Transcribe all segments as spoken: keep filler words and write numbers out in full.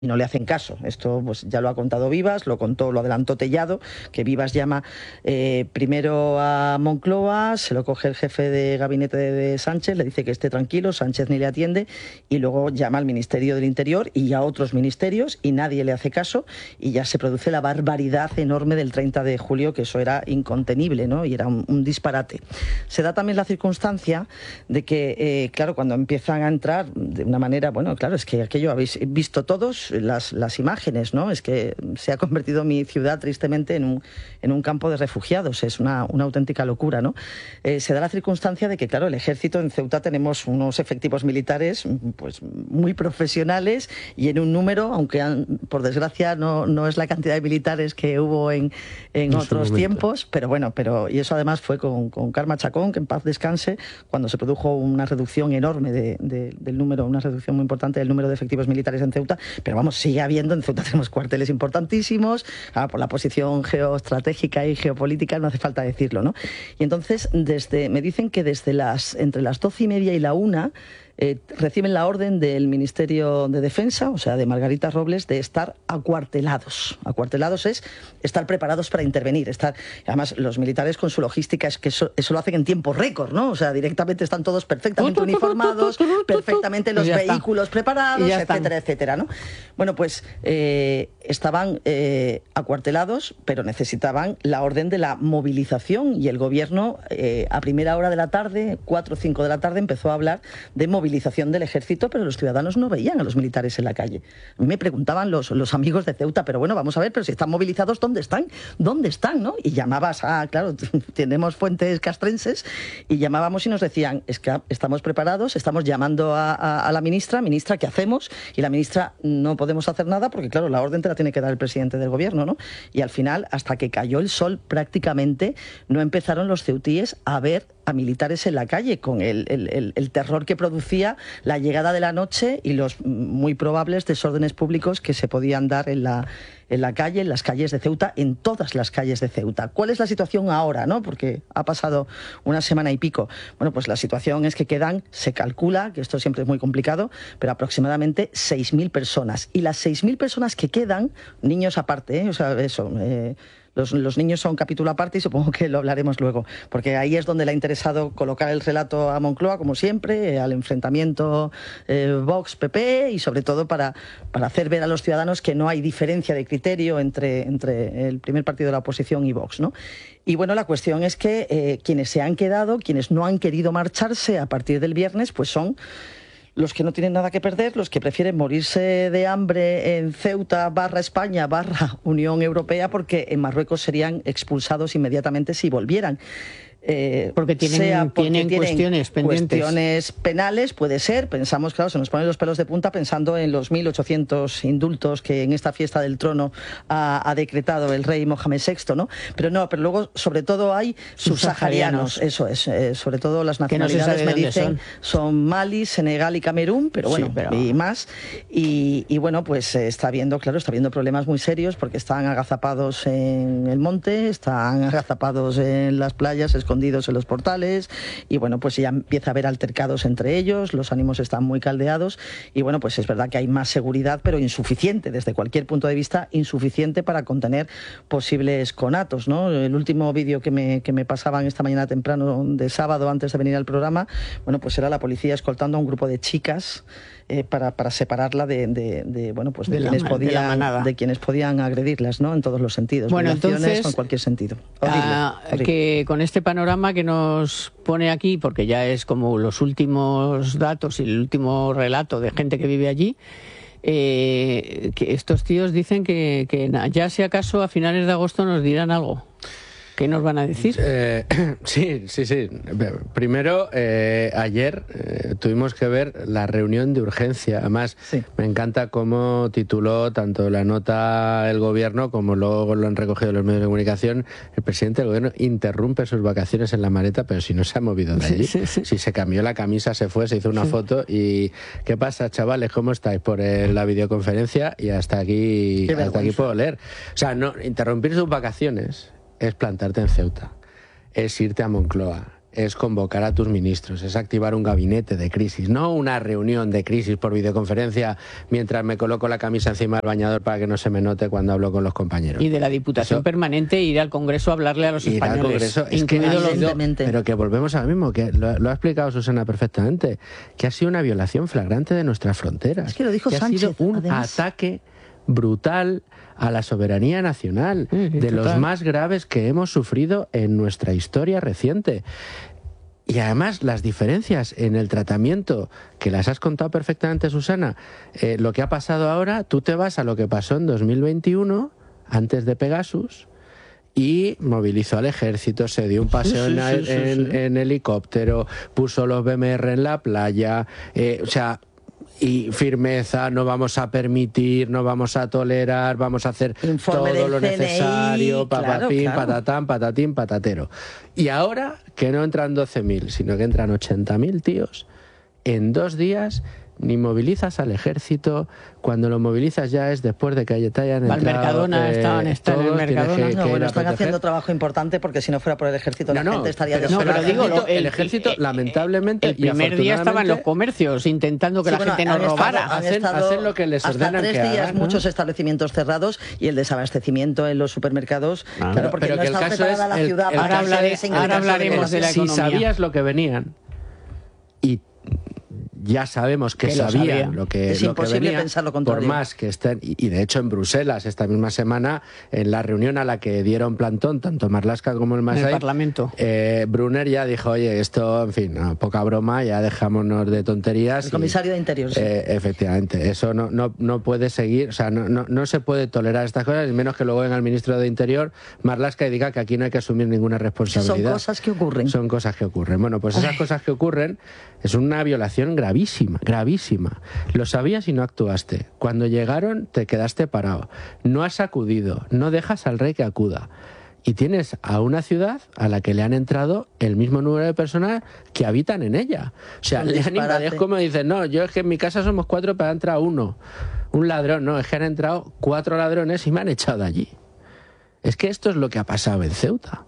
y no le hacen caso. Esto pues ya lo ha contado Vivas, lo contó, lo adelantó Tellado, que Vivas llama eh, primero a Moncloa, se lo coge el jefe de gabinete de, de Sánchez, le dice que esté tranquilo, Sánchez ni le atiende, y luego llama al Ministerio del Interior y a otros ministerios y nadie le hace caso, y ya se produce la barbaridad enorme del treinta de julio, que eso era incontenible, ¿no? Y era un, un disparate. Se da también la circunstancia de que, eh, claro, cuando empiezan a entrar de una manera, bueno, claro, es que aquello habéis visto todos, Las, las imágenes, ¿no? Es que se ha convertido mi ciudad tristemente en un, en un campo de refugiados, es una, una auténtica locura, ¿no? Eh, se da la circunstancia de que, claro, el ejército en Ceuta tenemos unos efectivos militares pues muy profesionales y en un número, aunque han, por desgracia no, no es la cantidad de militares que hubo en, en otros tiempos, pero bueno, pero y eso además fue con, con Karma Chacón, que en paz descanse, cuando se produjo una reducción enorme de, de, del número, una reducción muy importante del número de efectivos militares en Ceuta, pero vamos, sigue habiendo, en Ceuta tenemos cuarteles importantísimos, ah, por la posición geoestratégica y geopolítica, no hace falta decirlo, ¿no? Y entonces, desde, me dicen que desde las, entre las doce y media y la una, Eh, reciben la orden del Ministerio de Defensa, o sea, de Margarita Robles, de estar acuartelados. Acuartelados es estar preparados para intervenir. Estar, además, los militares con su logística es que eso, eso lo hacen en tiempo récord, ¿no? O sea, directamente están todos perfectamente uniformados, perfectamente los vehículos preparados, etcétera, etcétera, ¿no? Bueno, pues eh, estaban eh, acuartelados, pero necesitaban la orden de la movilización y el gobierno eh, a primera hora de la tarde, cuatro o cinco de la tarde, empezó a hablar de movilización del ejército, pero los ciudadanos no veían a los militares en la calle. Me preguntaban los, los amigos de Ceuta, pero bueno, vamos a ver, pero si están movilizados, ¿dónde están? ¿Dónde están? ¿No? Y llamabas a, claro, tenemos fuentes castrenses, y llamábamos y nos decían, es que estamos preparados, estamos llamando a, a, a la ministra, ministra, ¿qué hacemos? Y la ministra, no podemos hacer nada porque, claro, la orden te la tiene que dar el presidente del gobierno, ¿no? Y al final, hasta que cayó el sol, prácticamente no empezaron los ceutíes a ver a militares en la calle, con el, el, el, el terror que producía la llegada de la noche y los muy probables desórdenes públicos que se podían dar en la, en la calle, en las calles de Ceuta, en todas las calles de Ceuta. ¿Cuál es la situación ahora, no? Porque ha pasado una semana y pico. Bueno, pues la situación es que quedan, se calcula, que esto siempre es muy complicado, pero aproximadamente seis mil personas. Y las seis mil personas que quedan, niños aparte, ¿eh? O sea, eso... Eh, Los, los niños son capítulo aparte y supongo que lo hablaremos luego, porque ahí es donde le ha interesado colocar el relato a Moncloa, como siempre, al enfrentamiento eh, Vox-P P, y sobre todo para, para hacer ver a los ciudadanos que no hay diferencia de criterio entre, entre el primer partido de la oposición y Vox, ¿no? Y bueno, la cuestión es que eh, quienes se han quedado, quienes no han querido marcharse a partir del viernes, pues son los que no tienen nada que perder, los que prefieren morirse de hambre en Ceuta barra España barra Unión Europea, porque en Marruecos serían expulsados inmediatamente si volvieran. Eh, porque tienen, sea porque tienen, tienen cuestiones pendientes. Cuestiones penales, puede ser. Pensamos, claro, se nos ponen los pelos de punta pensando en los mil ochocientos indultos que en esta fiesta del trono ha, ha decretado el rey Mohamed sexto, ¿no? Pero no, pero luego, sobre todo, hay subsaharianos. Eso es. Eh, sobre todo las nacionalidades, no me dicen, son. son Mali, Senegal y Camerún, pero bueno, sí, pero... y más. Y, y bueno, pues eh, está habiendo, claro, está habiendo problemas muy serios porque están agazapados en el monte, están agazapados en las playas, escondidos en los portales, y bueno, pues ya empieza a haber altercados entre ellos, los ánimos están muy caldeados, y bueno, pues es verdad que hay más seguridad, pero insuficiente, desde cualquier punto de vista, insuficiente para contener posibles conatos, ¿no? El último vídeo que me, que me pasaban esta mañana temprano de sábado, antes de venir al programa, bueno, pues era la policía escoltando a un grupo de chicas eh, para, para separarla de, de, de bueno, pues de, de, quienes la, podían, de, de quienes podían agredirlas, ¿no? En todos los sentidos, bueno, entonces, o en cualquier sentido. Horrible, uh, horrible. Que con este panorama que nos pone aquí, porque ya es como los últimos datos y el último relato de gente que vive allí, eh, que estos tíos dicen que, que ya si acaso a finales de agosto nos dirán algo. ¿Qué nos van a decir? Eh, sí, sí, sí. Primero, eh, ayer eh, tuvimos que ver la reunión de urgencia. Además, sí. Me encanta cómo tituló tanto la nota el gobierno como luego lo han recogido los medios de comunicación. El presidente del gobierno interrumpe sus vacaciones en la maleta, pero si no se ha movido de allí. Sí, sí, sí. Si se cambió la camisa, se fue, se hizo una sí. foto y... ¿Qué pasa, chavales? ¿Cómo estáis? Por el, la videoconferencia y hasta aquí, hasta aquí puedo leer. O sea, no interrumpir sus vacaciones es plantarte en Ceuta, es irte a Moncloa, es convocar a tus ministros, es activar un gabinete de crisis, no una reunión de crisis por videoconferencia mientras me coloco la camisa encima del bañador para que no se me note cuando hablo con los compañeros. Y de la Diputación Eso, Permanente ir al Congreso a hablarle a los ir españoles. Al Congreso, es que ha sido, pero que volvemos a lo mismo, que lo, lo ha explicado Susana perfectamente, que ha sido una violación flagrante de nuestras fronteras. Es que lo dijo que Sánchez, ha sido un además. ataque brutal a la soberanía nacional, sí, sí, de total. los más graves que hemos sufrido en nuestra historia reciente. Y además las diferencias en el tratamiento, que las has contado perfectamente, Susana, eh, lo que ha pasado ahora, tú te vas a lo que pasó en dos mil veintiuno, antes de Pegasus, y movilizó al ejército, se dio un paseo sí, sí, en, sí, en, sí. en helicóptero, puso los B M R en la playa, eh, o sea... y firmeza, no vamos a permitir, no vamos a tolerar, vamos a hacer Informe todo lo C N I, necesario, papapín, claro, claro. patatán, patatín, patatero. Y ahora que no entran doce mil, sino que entran ochenta mil tíos, en dos días ni movilizas al ejército, cuando lo movilizas ya es después de que te hayan entrado... Al Mercadona, eh, estaban, están en el Mercadona. Que, no, bueno, están haciendo trabajo importante porque si no fuera por el ejército no, la no, gente estaría pero, desesperada. No, pero digo, el, el ejército, el, lamentablemente... El primer día estaba en los comercios intentando que sí, la bueno, gente no robara. Estado, hacen, hacen lo que les ordenan hasta tres que días hagan, ¿no? Muchos establecimientos cerrados y el desabastecimiento en los supermercados. Ah, claro, porque pero no que está el caso preparada es la el, ciudad el, para ahora, hablaré, ahora hablaremos de la si economía. Si sabías lo que venían y ya sabemos que, que sabían lo, lo que, es lo imposible que venía, pensar lo contrario. Por más que estén, y, y de hecho en Bruselas esta misma semana, en la reunión a la que dieron plantón tanto Marlaska como el Masai, el Parlamento, eh, Brunner ya dijo, oye, esto, en fin, no, poca broma, ya dejámonos de tonterías. El comisario y, de Interior, sí. eh, efectivamente, eso no, no, no puede seguir, o sea, no, no, no se puede tolerar estas cosas, y menos que luego venga el ministro de Interior, Marlaska, y diga que aquí no hay que asumir ninguna responsabilidad. Son cosas que ocurren. Son cosas que ocurren. Bueno, pues esas Ay. cosas que ocurren es una violación gravísima, gravísima. Lo sabías y no actuaste. Cuando llegaron te quedaste parado. No has acudido. No dejas al rey que acuda. Y tienes a una ciudad a la que le han entrado el mismo número de personas que habitan en ella. O sea, le han invadido. Es como dicen, no, yo es que en mi casa somos cuatro, pero ha entrado uno. Un ladrón, no, es que han entrado cuatro ladrones y me han echado de allí. Es que esto es lo que ha pasado en Ceuta.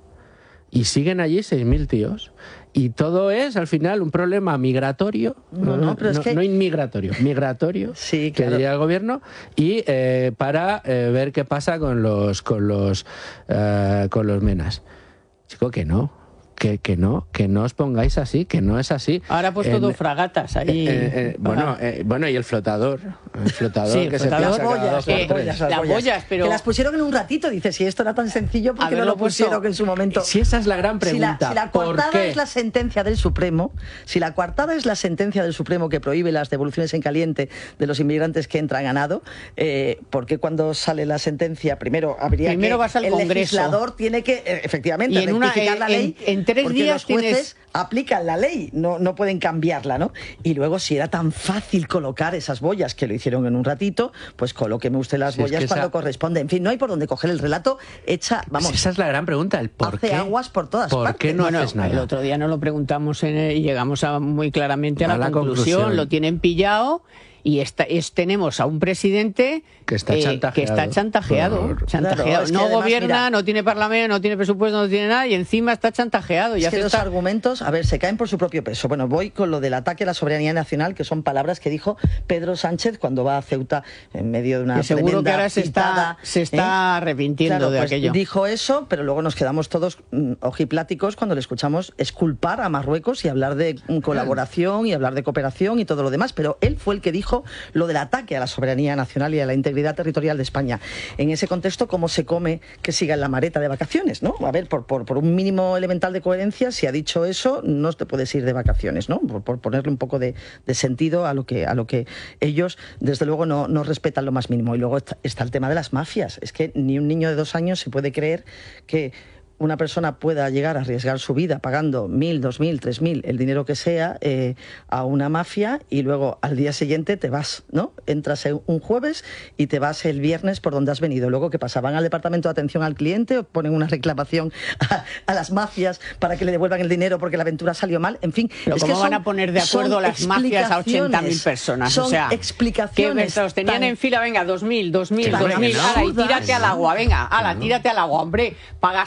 Y siguen allí seis mil tíos. Y todo es, al final, un problema migratorio, no, no, pero no, es que... no inmigratorio, migratorio, sí, que claro. diría el gobierno, y eh, para eh, ver qué pasa con los, con los, uh, con los menas. Chico, que no. Que, que no, que no os pongáis así, que no es así. Ahora ha puesto dos fragatas ahí. Eh, eh, bueno, eh, bueno, y el flotador. El flotador sí, el que flotador, se piensa boyas, que las boyas, las las boyas, boyas, pero... Que las pusieron en un ratito, dice, si esto era tan sencillo, ¿por qué no lo pusieron puesto... en su momento? Si esa es la gran pregunta. Si la, si la coartada es la sentencia del Supremo, si la coartada es la sentencia del Supremo que prohíbe las devoluciones en caliente de los inmigrantes que entran a nado, eh, ¿por qué cuando sale la sentencia, primero habría primero que vas al el Congreso. legislador tiene que, eh, efectivamente, y en rectificar una, la ley? En, en tres días los jueces tienes... aplican la ley, no, no pueden cambiarla, ¿no? Y luego, si era tan fácil colocar esas boyas, que lo hicieron en un ratito, pues colóqueme usted las si boyas es que cuando esa... corresponde. En fin, no hay por dónde coger el relato hecha, vamos... Pues esa es la gran pregunta, el por hace qué. aguas por todas ¿Por partes. qué no bueno, haces nada? El otro día nos lo preguntamos en el, y llegamos a, muy claramente a, a la, la conclusión. conclusión. Lo tienen pillado y esta, es, tenemos a un presidente que está chantajeado. Eh, que está chantajeado, por... chantajeado. Claro, es que no además, gobierna, mira, no tiene parlamento, no tiene presupuesto, no tiene nada y encima está chantajeado. Es ya que se los está... argumentos, a ver, se caen por su propio peso. Bueno, voy con lo del ataque a la soberanía nacional, que son palabras que dijo Pedro Sánchez cuando va a Ceuta en medio de una que seguro que ahora se está, se está ¿eh? arrepintiendo claro, de pues aquello. Dijo eso, pero luego nos quedamos todos mm, ojipláticos cuando le escuchamos esculpar a Marruecos y hablar de mm, colaboración y hablar de cooperación y todo lo demás. Pero él fue el que dijo lo del ataque a la soberanía nacional y a la integridad territorial de España. En ese contexto, ¿cómo se come que siga en la maleta de vacaciones, ¿no? A ver, por, por, por un mínimo elemental de coherencia, si ha dicho eso, no te puedes ir de vacaciones, ¿no? Por, por ponerle un poco de, de sentido a lo que a lo que ellos, desde luego, no, no respetan lo más mínimo. Y luego está, está el tema de las mafias. Es que ni un niño de dos años se puede creer que una persona pueda llegar a arriesgar su vida pagando mil, dos mil, tres mil, el dinero que sea, eh, a una mafia y luego al día siguiente te vas, ¿no? Entras un jueves y te vas el viernes por donde has venido. Luego, ¿qué pasa? ¿Van al departamento de atención al cliente o ponen una reclamación a, a las mafias para que le devuelvan el dinero porque la aventura salió mal? En fin, pero es ¿cómo que van son, a poner de acuerdo las mafias a ochenta mil personas? Son o sea, explicaciones. Que los tenían tan... en fila, venga, dos mil, dos mil, claro, dos mil, no, ala, y tírate no, al agua, venga, ala, no. tírate al agua, hombre, pagas a una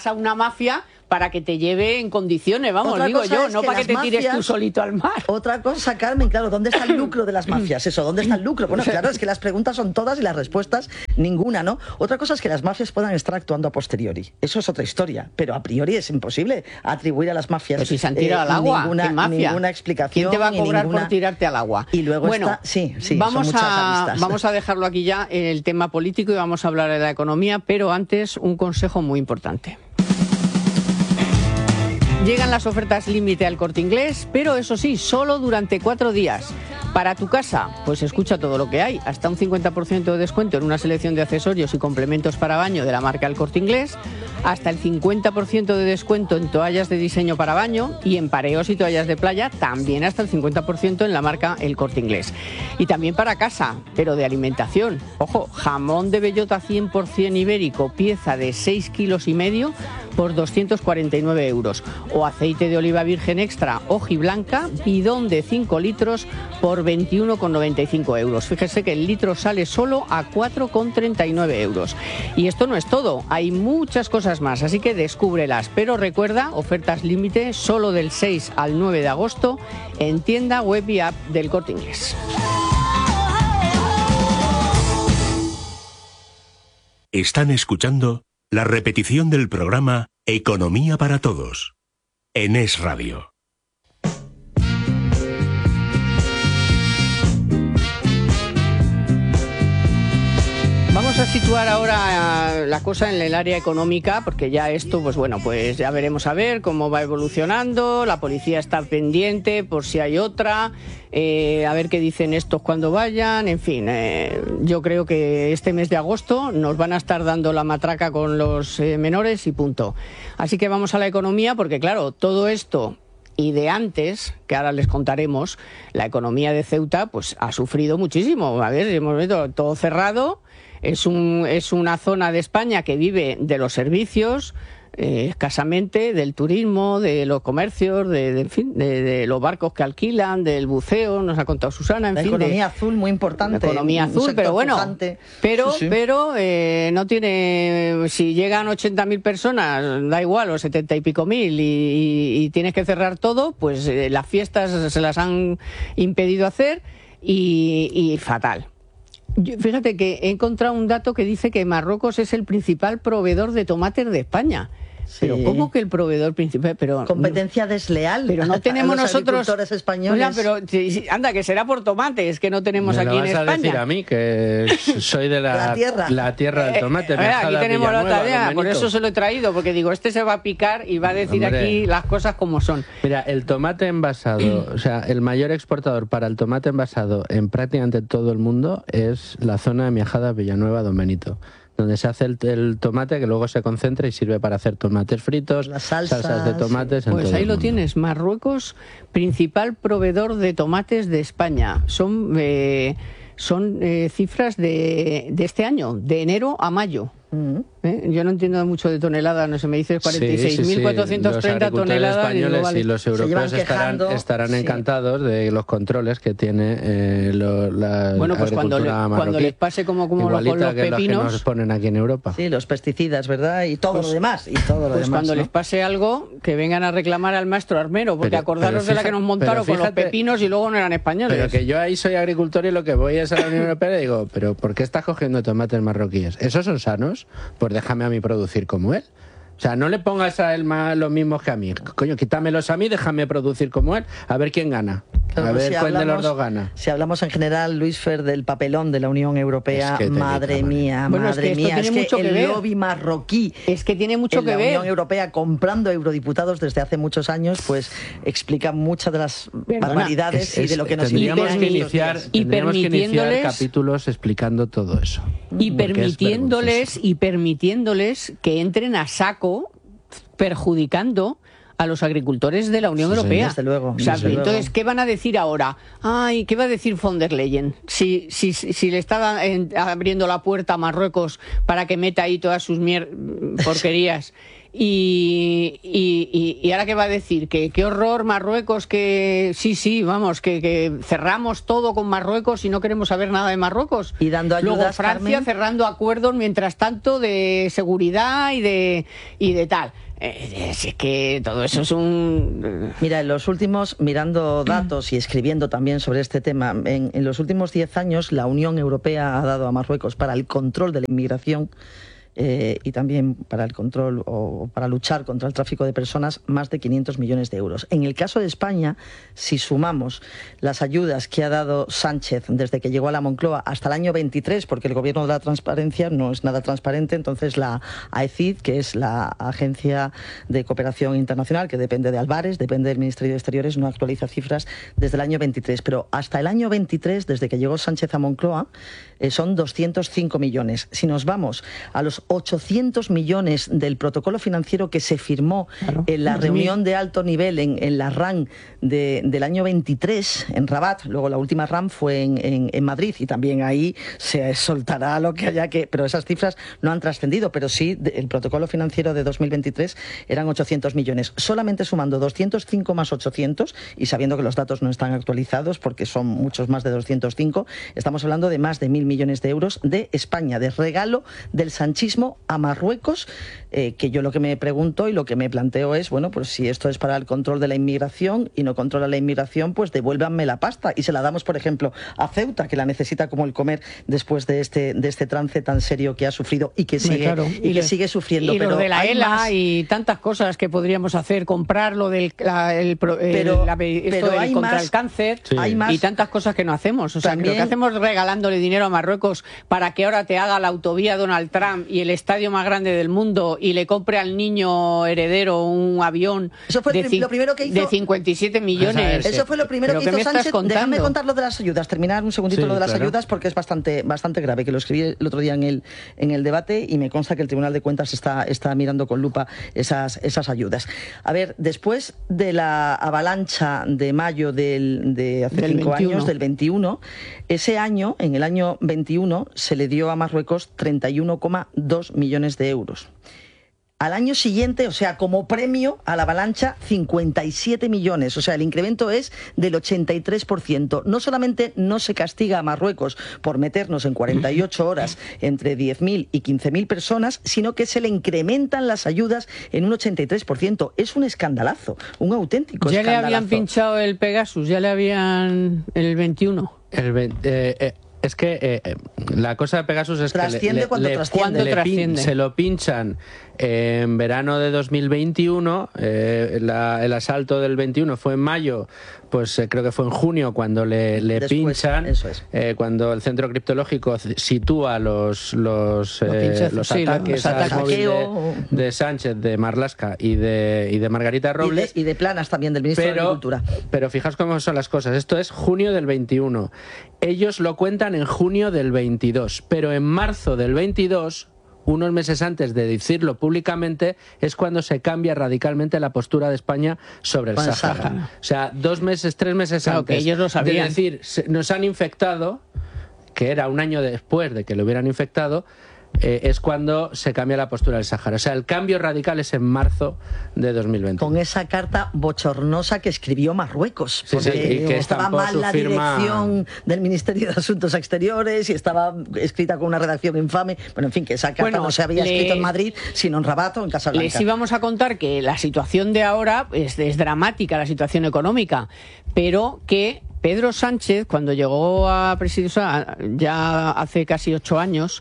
mafia para que te lleve en condiciones, vamos, Otra digo cosa yo, es no que para que las te mafias, tires tú solito al mar. Otra cosa, Carmen, claro, ¿dónde está el lucro de las mafias? Eso, ¿dónde está el lucro? Bueno, claro, es que las preguntas son todas y las respuestas ninguna, ¿no? Otra cosa es que las mafias puedan estar actuando a posteriori. Eso es otra historia, pero a priori es imposible atribuir a las mafias Pero si se han tirado eh, al agua, ninguna, ¿qué mafia? ninguna explicación. ¿Quién te va a cobrar ninguna... por tirarte al agua? Y luego bueno, está, sí, sí, vamos, son muchas a, aristas. vamos a dejarlo aquí ya, el tema político, y vamos a hablar de la economía, pero antes un consejo muy importante. Llegan las ofertas límite al Corte Inglés, pero eso sí, solo durante cuatro días. Para tu casa, pues escucha todo lo que hay. Hasta un cincuenta por ciento de descuento en una selección de accesorios y complementos para baño de la marca El Corte Inglés. Hasta el cincuenta por ciento de descuento en toallas de diseño para baño y en pareos y toallas de playa, también hasta el cincuenta por ciento en la marca El Corte Inglés. Y también para casa, pero de alimentación. Ojo, jamón de bellota cien por ciento ibérico, pieza de seis kilos y medio por doscientos cuarenta y nueve euros. O aceite de oliva virgen extra hojiblanca, bidón de cinco litros por veintiuno con noventa y cinco euros. Fíjese que el litro sale solo a cuatro con treinta y nueve euros. Y esto no es todo, hay muchas cosas más, así que descúbrelas. Pero recuerda, ofertas límite solo del seis al nueve de agosto en tienda, web y app del Corte Inglés. Están escuchando la repetición del programa Economía para Todos en Es Radio. Vamos a situar ahora la cosa en el área económica, porque ya esto, pues bueno, pues ya veremos a ver cómo va evolucionando. La policía está pendiente por si hay otra, eh, a ver qué dicen estos cuando vayan. En fin, eh, yo creo que este mes de agosto nos van a estar dando la matraca con los eh, menores y punto. Así que vamos a la economía, porque claro, todo esto y de antes, que ahora les contaremos, la economía de Ceuta pues ha sufrido muchísimo. A ver, hemos visto todo cerrado. Es, un, es una zona de España que vive de los servicios, eh, escasamente, del turismo, de los comercios, de, de, en fin, de, de los barcos que alquilan, del buceo, nos ha contado Susana. En la fin, economía de, azul, muy importante. La economía azul, pero bueno, pujante. pero, sí, sí. pero eh, no tiene, si llegan ochenta mil personas, da igual, o setenta y pico mil, y, y, y tienes que cerrar todo, pues eh, las fiestas se las han impedido hacer y, y fatal. Yo, fíjate que he encontrado un dato que dice que Marruecos es el principal proveedor de tomates de España. Sí. Pero ¿cómo que el proveedor principal? Pero competencia desleal. Pero no tenemos a los nosotros agricultores españoles. Oiga, pero anda, que será por tomates que no tenemos Me aquí lo en vas España. a decir a mí que soy de la, la tierra, la tierra del tomate. Eh, aquí tenemos la tarea, por Benito. eso se lo he traído, porque digo, este se va a picar y va a decir Hombre. aquí las cosas como son. Mira, el tomate envasado, o sea, el mayor exportador para el tomate envasado en prácticamente todo el mundo es la zona de Miajadas, Villanueva, Don Benito, donde se hace el, el tomate que luego se concentra y sirve para hacer tomates fritos, las salsas, salsas de tomates. Sí. En pues todo ahí el lo mundo. tienes, Marruecos, principal proveedor de tomates de España. Son, eh, son eh, cifras de, de este año, de enero a mayo. Uh-huh. ¿Eh? Yo no entiendo mucho de toneladas, no sé, me dices cuarenta y seis mil cuatrocientos treinta sí, sí, sí. toneladas. Los españoles y, vale. y los europeos estarán, estarán sí. encantados de los controles que tiene eh, lo, la bueno, pues cuando, le, cuando les pase como, como los, con los que pepinos. Los que nos ponen aquí en Europa. Sí, los pesticidas, ¿verdad? Y todo pues, lo demás. Y todo lo pues demás, cuando ¿no? les pase algo, que vengan a reclamar al maestro armero, porque pero, acordaros pero fíjate, de la que nos montaron fíjate, con los pepinos y luego no eran españoles. Pero que yo ahí soy agricultor y lo que voy es a la Unión Europea y digo, pero ¿por qué estás cogiendo tomates marroquíes? ¿Esos son sanos? Pues déjame a mí producir como él. O sea, no le pongas a él más los mismos que a mí. Coño, quítamelos a mí, déjame producir como él. A ver quién gana. Claro, a ver si cuál hablamos, de los dos gana. Si hablamos en general, Luis Fer, del papelón de la Unión Europea, es que madre mía, bueno, madre es que mía, tiene es mucho que, que el ver. lobby marroquí es que tiene mucho en que la ver. Unión Europea comprando eurodiputados desde hace muchos años, pues explica muchas de las bueno, barbaridades es, es, y de lo que nos tendríamos que iniciar, y tendríamos que iniciar permitiéndoles capítulos explicando todo eso. Y permitiéndoles y permitiéndoles que entren a saco perjudicando a los agricultores de la Unión sí, Europea. Desde luego. O sea, desde entonces, luego. ¿qué van a decir ahora? Ay, ¿qué va a decir von der Leyen? Si, si, si le está abriendo la puerta a Marruecos para que meta ahí todas sus mier- porquerías Y, y, y ahora qué va a decir, que qué horror Marruecos, que sí, sí, vamos, que, que cerramos todo con Marruecos y no queremos saber nada de Marruecos. Y dando ayudas, luego Francia, Carmen, cerrando acuerdos mientras tanto de seguridad y de, y de tal. Eh, es que todo eso es un... Mira, en los últimos, mirando datos y escribiendo también sobre este tema, en, en los últimos diez años la Unión Europea ha dado a Marruecos para el control de la inmigración Eh, y también para el control o para luchar contra el tráfico de personas más de quinientos millones de euros. En el caso de España, si sumamos las ayudas que ha dado Sánchez desde que llegó a la Moncloa hasta el año veintitrés, porque el gobierno de la transparencia no es nada transparente, entonces la A E C I D, que es la Agencia de Cooperación Internacional, que depende de Álvarez, depende del Ministerio de Exteriores, no actualiza cifras desde el año veintitrés, pero hasta el año veintitrés, desde que llegó Sánchez a Moncloa, eh, son doscientos cinco millones. Si nos vamos a los ochocientos millones del protocolo financiero que se firmó claro. en la reunión de alto nivel en, en la RAM de, del año veintitrés en Rabat, luego la última RAM fue en, en, en Madrid y también ahí se soltará lo que haya que... Pero esas cifras no han trascendido, pero sí el protocolo financiero de dos mil veintitrés eran ochocientos millones. Solamente sumando doscientos cinco más ochocientos y sabiendo que los datos no están actualizados porque son muchos más de doscientos cinco, estamos hablando de más de mil millones de euros de España, de regalo del sanchismo a Marruecos, eh, que yo lo que me pregunto y lo que me planteo es, bueno, pues si esto es para el control de la inmigración y no controla la inmigración, pues devuélvanme la pasta y se la damos, por ejemplo, a Ceuta, que la necesita como el comer después de este de este trance tan serio que ha sufrido y que sigue, claro. y y que le, sigue sufriendo. Y pero lo de la hay ELA más... y tantas cosas que podríamos hacer, comprar lo del la, el, pero, el, la, esto pero del, hay contra más, el cáncer sí. hay más, y tantas cosas que no hacemos. O sea, también, que lo que hacemos regalándole dinero a Marruecos para que ahora te haga la autovía Donald Trump y el estadio más grande del mundo y le compre al niño heredero un avión eso fue de, lo primero que hizo, de cincuenta y siete millones. Eso fue lo primero que hizo Sánchez. Déjame contar lo de las ayudas, terminar un segundito sí, lo de las claro. ayudas porque es bastante bastante grave, que lo escribí el otro día en el en el debate y me consta que el Tribunal de Cuentas está está mirando con lupa esas esas ayudas. A ver, después de la avalancha de mayo del, de hace del cinco veintiuno años, del veintiuno, ese año, en el año veintiuno, se le dio a Marruecos treinta y uno coma dos millones de euros. Al año siguiente, o sea, como premio a la avalancha, cincuenta y siete millones. O sea, el incremento es del ochenta y tres por ciento. No solamente no se castiga a Marruecos por meternos en cuarenta y ocho horas entre diez mil y quince mil personas, sino que se le incrementan las ayudas en un ochenta y tres por ciento. Es un escandalazo, un auténtico ya escandalazo. Ya le habían pinchado el Pegasus, ya le habían el veintiuno. El veinte, eh, eh. Es que eh, la cosa de Pegasus es trasciende que le, cuando le, trasciende. le pin, se lo pinchan eh, en verano de dos mil veintiuno, eh, la, el asalto del veintiuno fue en mayo, pues eh, creo que fue en junio cuando le, le Después, pinchan, eso es. eh, cuando el centro criptológico sitúa los los, eh, los sí, ataques los al móvil de, de Sánchez, de Marlaska y de, y de Margarita Robles. Y de, y de Planas también, del ministro pero, de Agricultura. Pero fijaos cómo son las cosas, esto es junio del veintiuno. Ellos lo cuentan en junio del veintidós, pero en marzo del veintidós, unos meses antes de decirlo públicamente, es cuando se cambia radicalmente la postura de España sobre el Sáhara. O sea, dos meses, tres meses claro, antes que ellos lo sabían. de decir, nos han infectado, que era un año después de que lo hubieran infectado, eh, es cuando se cambia la postura del Sáhara. O sea, el cambio radical es en marzo de dos mil veinte. Con esa carta bochornosa que escribió Marruecos, sí, porque sí, y que estaba mal la firma... dirección del Ministerio de Asuntos Exteriores y estaba escrita con una redacción infame. Bueno, en fin, que esa carta bueno, no se había le... escrito en Madrid, sino en Rabat o en Casablanca. Les íbamos a contar que la situación de ahora es, es dramática, la situación económica, pero que Pedro Sánchez, cuando llegó a presidir ya hace casi ocho años,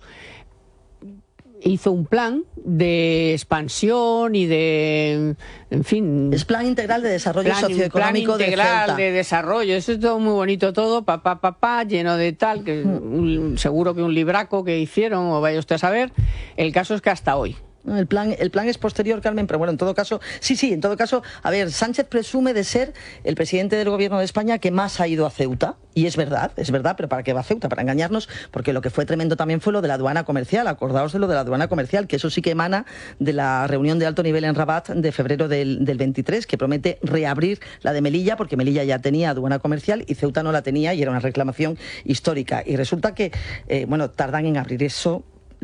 hizo un plan de expansión y de, en fin... Es plan integral de desarrollo plan, socioeconómico plan integral de Ceuta. de desarrollo, eso es todo muy bonito todo, papá, papá, lleno de tal, que un, seguro que un libraco que hicieron, o vaya usted a saber. El caso es que hasta hoy. El plan, el plan es posterior, Carmen, pero bueno, en todo caso, sí, sí, en todo caso, a ver, Sánchez presume de ser el presidente del gobierno de España que más ha ido a Ceuta, y es verdad, es verdad, pero ¿para qué va a Ceuta? Para engañarnos, porque lo que fue tremendo también fue lo de la aduana comercial, acordaos de lo de la aduana comercial, que eso sí que emana de la reunión de alto nivel en Rabat de febrero del, del veintitrés, que promete reabrir la de Melilla, porque Melilla ya tenía aduana comercial y Ceuta no la tenía y era una reclamación histórica, y resulta que, eh, bueno, tardan en abrir eso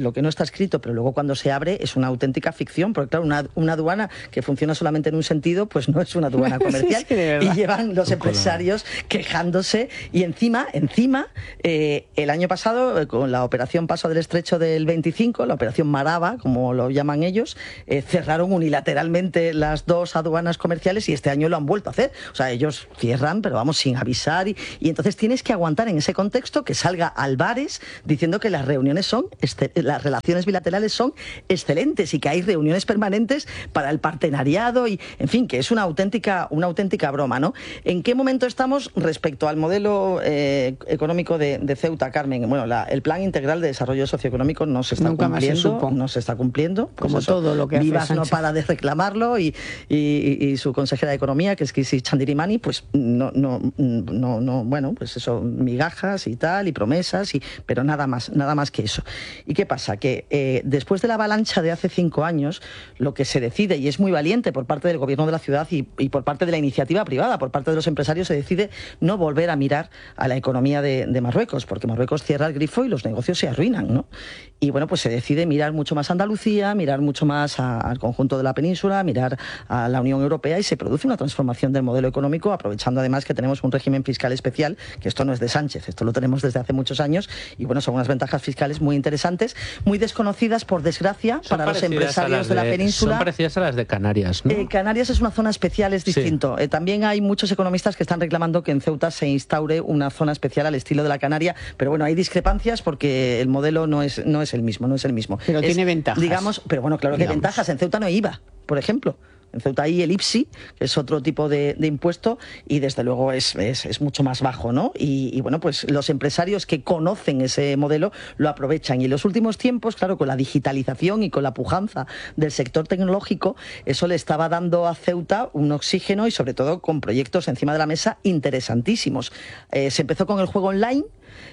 lo que no está escrito, pero luego cuando se abre es una auténtica ficción, porque claro, una, una aduana que funciona solamente en un sentido, pues no es una aduana comercial. Sí, y llevan los empresarios quejándose y encima, encima, eh, el año pasado, con la operación Paso del Estrecho del veinticinco, la operación Maraba, como lo llaman ellos, eh, cerraron unilateralmente las dos aduanas comerciales y este año lo han vuelto a hacer. O sea, ellos cierran, pero vamos, sin avisar y, y entonces tienes que aguantar en ese contexto que salga Álvarez diciendo que las reuniones son, las relaciones bilaterales son excelentes y que hay reuniones permanentes para el partenariado y, en fin, que es una auténtica, una auténtica broma, ¿no? ¿En qué momento estamos respecto al modelo eh, económico de, de Ceuta, Carmen? Bueno, la, el Plan Integral de Desarrollo Socioeconómico no se está Nunca cumpliendo, se no se está cumpliendo. Pues como eso, todo lo que hace Vivas Sánchez. No para de reclamarlo y, y, y su consejera de Economía, que es Kisi Chandirimani, pues no, no, no, no, bueno, pues eso, migajas y tal, y promesas, y, pero nada más, nada más que eso. ¿Y qué pasa? Que eh, después de la avalancha de hace cinco años, lo que se decide, y es muy valiente por parte del gobierno de la ciudad y, y por parte de la iniciativa privada, por parte de los empresarios, se decide no volver a mirar a la economía de, de Marruecos, porque Marruecos cierra el grifo y los negocios se arruinan, ¿no? Y bueno, pues se decide mirar mucho más a Andalucía, mirar mucho más a, al conjunto de la península, mirar a la Unión Europea y se produce una transformación del modelo económico, aprovechando además que tenemos un régimen fiscal especial, que esto no es de Sánchez, esto lo tenemos desde hace muchos años y bueno, son unas ventajas fiscales muy interesantes, muy desconocidas por desgracia son para los empresarios de, de la península. Son parecidas a las de Canarias, ¿no? Eh, Canarias es una zona especial, es distinto. Sí. Eh, también hay muchos economistas que están reclamando que en Ceuta se instaure una zona especial al estilo de la Canaria, pero bueno, hay discrepancias porque el modelo no es, no es el mismo, no es el mismo. Pero es, tiene ventajas. Digamos, pero bueno, claro que hay ventajas. En Ceuta no hay I V A, por ejemplo. En Ceuta hay el I P S I, que es otro tipo de, de impuesto, y desde luego es, es, es mucho más bajo, ¿no? Y, y bueno, pues los empresarios que conocen ese modelo lo aprovechan. Y en los últimos tiempos, claro, con la digitalización y con la pujanza del sector tecnológico, eso le estaba dando a Ceuta un oxígeno y sobre todo con proyectos encima de la mesa interesantísimos. Eh, se empezó con el juego online,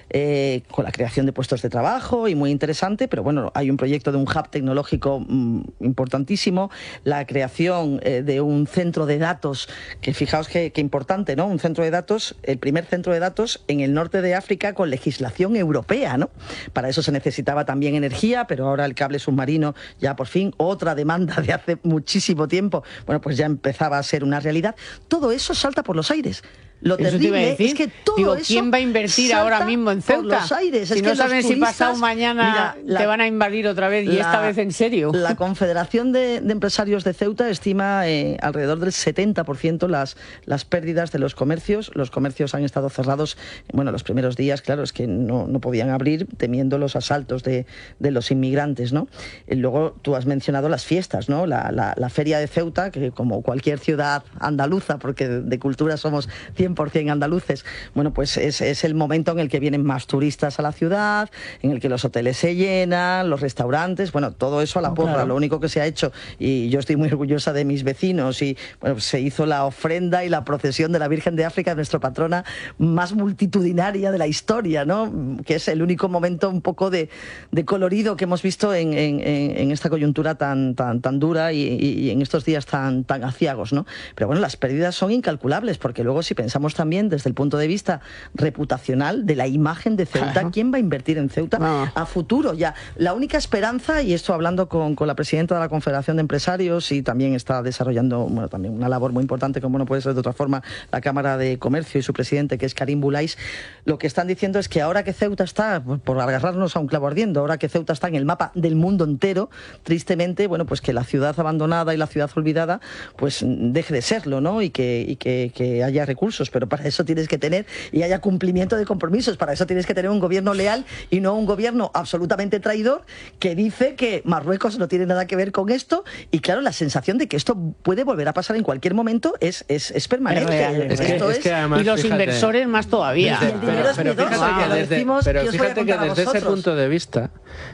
Eh, con la creación de puestos de trabajo y muy interesante, pero bueno, hay un proyecto de un hub tecnológico mmm, importantísimo, la creación eh, de un centro de datos, que fijaos que, que importante, ¿no? Un centro de datos, el primer centro de datos en el norte de África con legislación europea, ¿no? Para eso se necesitaba también energía, pero ahora el cable submarino ya por fin, otra demanda de hace muchísimo tiempo, bueno, pues ya empezaba a ser una realidad. Todo eso salta por los aires. Lo eso terrible es que todo Digo, eso ¿quién va a invertir ahora mismo en Ceuta? Los aires. Si es no que saben si turistas, pasado mañana mira, la, te van a invadir otra vez y la, esta vez en serio. La Confederación de, de Empresarios de Ceuta estima eh, alrededor del setenta por ciento las, las pérdidas de los comercios. Los comercios han estado cerrados, bueno, los primeros días, claro, es que no, no podían abrir temiendo los asaltos de, de los inmigrantes, ¿no? Y luego tú has mencionado las fiestas, ¿no? La, la, la Feria de Ceuta, que como cualquier ciudad andaluza, porque de, de cultura somos cien por ciento andaluces, bueno, pues es, es el momento en el que vienen más turistas a la ciudad, en el que los hoteles se llenan, los restaurantes, bueno, todo eso a la oh, porra. Claro. Lo único que se ha hecho, y yo estoy muy orgullosa de mis vecinos, y bueno, pues se hizo la ofrenda y la procesión de la Virgen de África, nuestra patrona más multitudinaria de la historia, ¿no? Que es el único momento un poco de, de colorido que hemos visto en, en, en esta coyuntura tan, tan, tan dura y, y en estos días tan, tan aciagos, ¿no? Pero bueno, las pérdidas son incalculables, porque luego si pensamos también desde el punto de vista reputacional de la imagen de Ceuta, claro. ¿Quién va a invertir en Ceuta no. a futuro? Ya, la única esperanza, y esto hablando con, con la presidenta de la Confederación de Empresarios, y también está desarrollando bueno, también una labor muy importante, como no puede ser de otra forma, la Cámara de Comercio y su presidente, que es Karim Boulais, lo que están diciendo es que ahora que Ceuta está, por agarrarnos a un clavo ardiendo, ahora que Ceuta está en el mapa del mundo entero, tristemente, bueno, pues que la ciudad abandonada y la ciudad olvidada, pues deje de serlo, ¿no? Y que, y que, que haya recursos, pero para eso tienes que tener y haya cumplimiento de compromisos. Para eso tienes que tener un gobierno leal y no un gobierno absolutamente traidor que dice que Marruecos no tiene nada que ver con esto. Y claro, la sensación de que esto puede volver a pasar en cualquier momento es, es, es permanente. Es real, es que, esto es es... que además, y los fíjate, inversores más todavía. Y el dinero pero, es miedoso, pero fíjate que desde, decimos, pero que fíjate que desde ese punto de vista,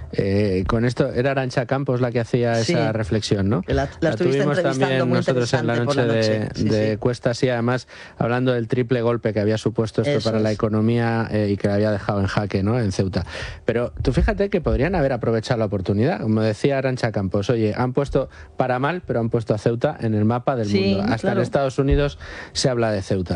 eh, con esto, era Arantxa Campos la que hacía sí, esa reflexión, ¿no? La, la, la tuvimos también nosotros en la noche, la noche. de, sí, de sí. Cuestas, y además hablando del triple golpe que había supuesto esto Eso para es. la economía eh, y que la había dejado en jaque, ¿no? En Ceuta. Pero tú fíjate que podrían haber aprovechado la oportunidad, como decía Arantxa Campos, oye, han puesto para mal, pero han puesto a Ceuta en el mapa del sí, mundo. Hasta claro. en Estados Unidos se habla de Ceuta.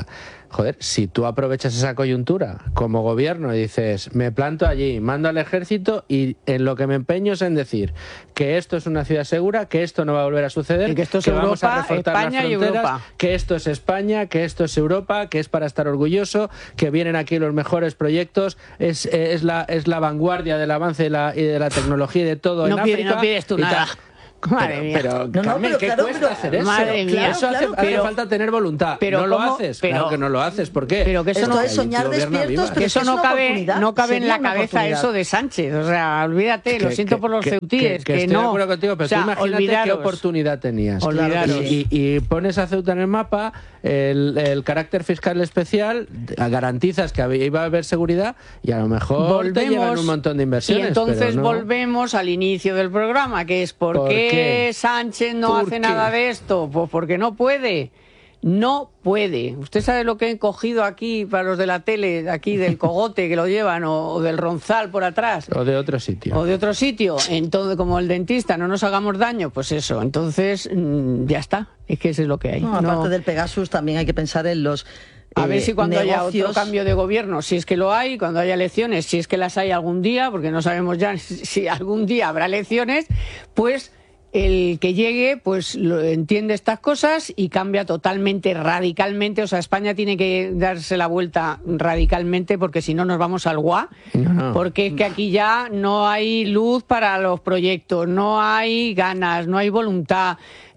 joder, si tú aprovechas esa coyuntura como gobierno y dices, me planto allí, mando al ejército y en lo que me empeño es en decir que esto es una ciudad segura, que esto no va a volver a suceder, y que esto es que Europa, vamos a reforzar España las y fronteras, Europa. que esto es España, que esto es Europa, que es para estar orgulloso, que vienen aquí los mejores proyectos, es, es, la, es la vanguardia del avance y, la, y de la tecnología y de todo no en pide, África. No pides tú nada. Madre pero, mía. Pero, no, no, Carmen, pero ¿qué claro, cuesta pero, hacer eso? Madre mía. Eso hace, claro, hace pero, falta tener voluntad. Pero ¿No lo ¿cómo? haces? Pero, claro que no lo haces. ¿Por qué? Pero que eso Esto no es soñar despiertos, que eso es no cabe, no cabe en la una cabeza eso de Sánchez. O sea, olvídate, que, lo siento que, por los que, ceutíes, que, que, que no. Estoy de acuerdo contigo, pero o sea, tú imagínate olvidaros. qué oportunidad tenías. Olvidaros. Y, y, y pones a Ceuta en el mapa, el, el carácter fiscal especial, garantizas que iba a haber seguridad y a lo mejor volvemos, te llegan un montón de inversiones. Y entonces pero no. volvemos al inicio del programa, que es ¿por, ¿Por qué, qué Sánchez no ¿Por hace qué? nada de esto? Pues porque no puede. No puede. ¿Usted sabe lo que he cogido aquí para los de la tele, de aquí del cogote que lo llevan, o, o del ronzal por atrás? O de otro sitio. O de otro sitio. Entonces, como el dentista, no nos hagamos daño, pues eso. Entonces, mmm, ya está. Es que eso es lo que hay. No, aparte no... del Pegasus, también hay que pensar en los A ver eh, si cuando negocios... haya otro cambio de gobierno, si es que lo hay, cuando haya elecciones, si es que las hay algún día, porque no sabemos ya si algún día habrá elecciones, pues el que llegue pues lo entiende estas cosas y cambia totalmente, radicalmente. O sea, España tiene que darse la vuelta radicalmente, porque si no nos vamos al guá, no. porque es que aquí ya no hay luz para los proyectos, no hay ganas, no hay voluntad,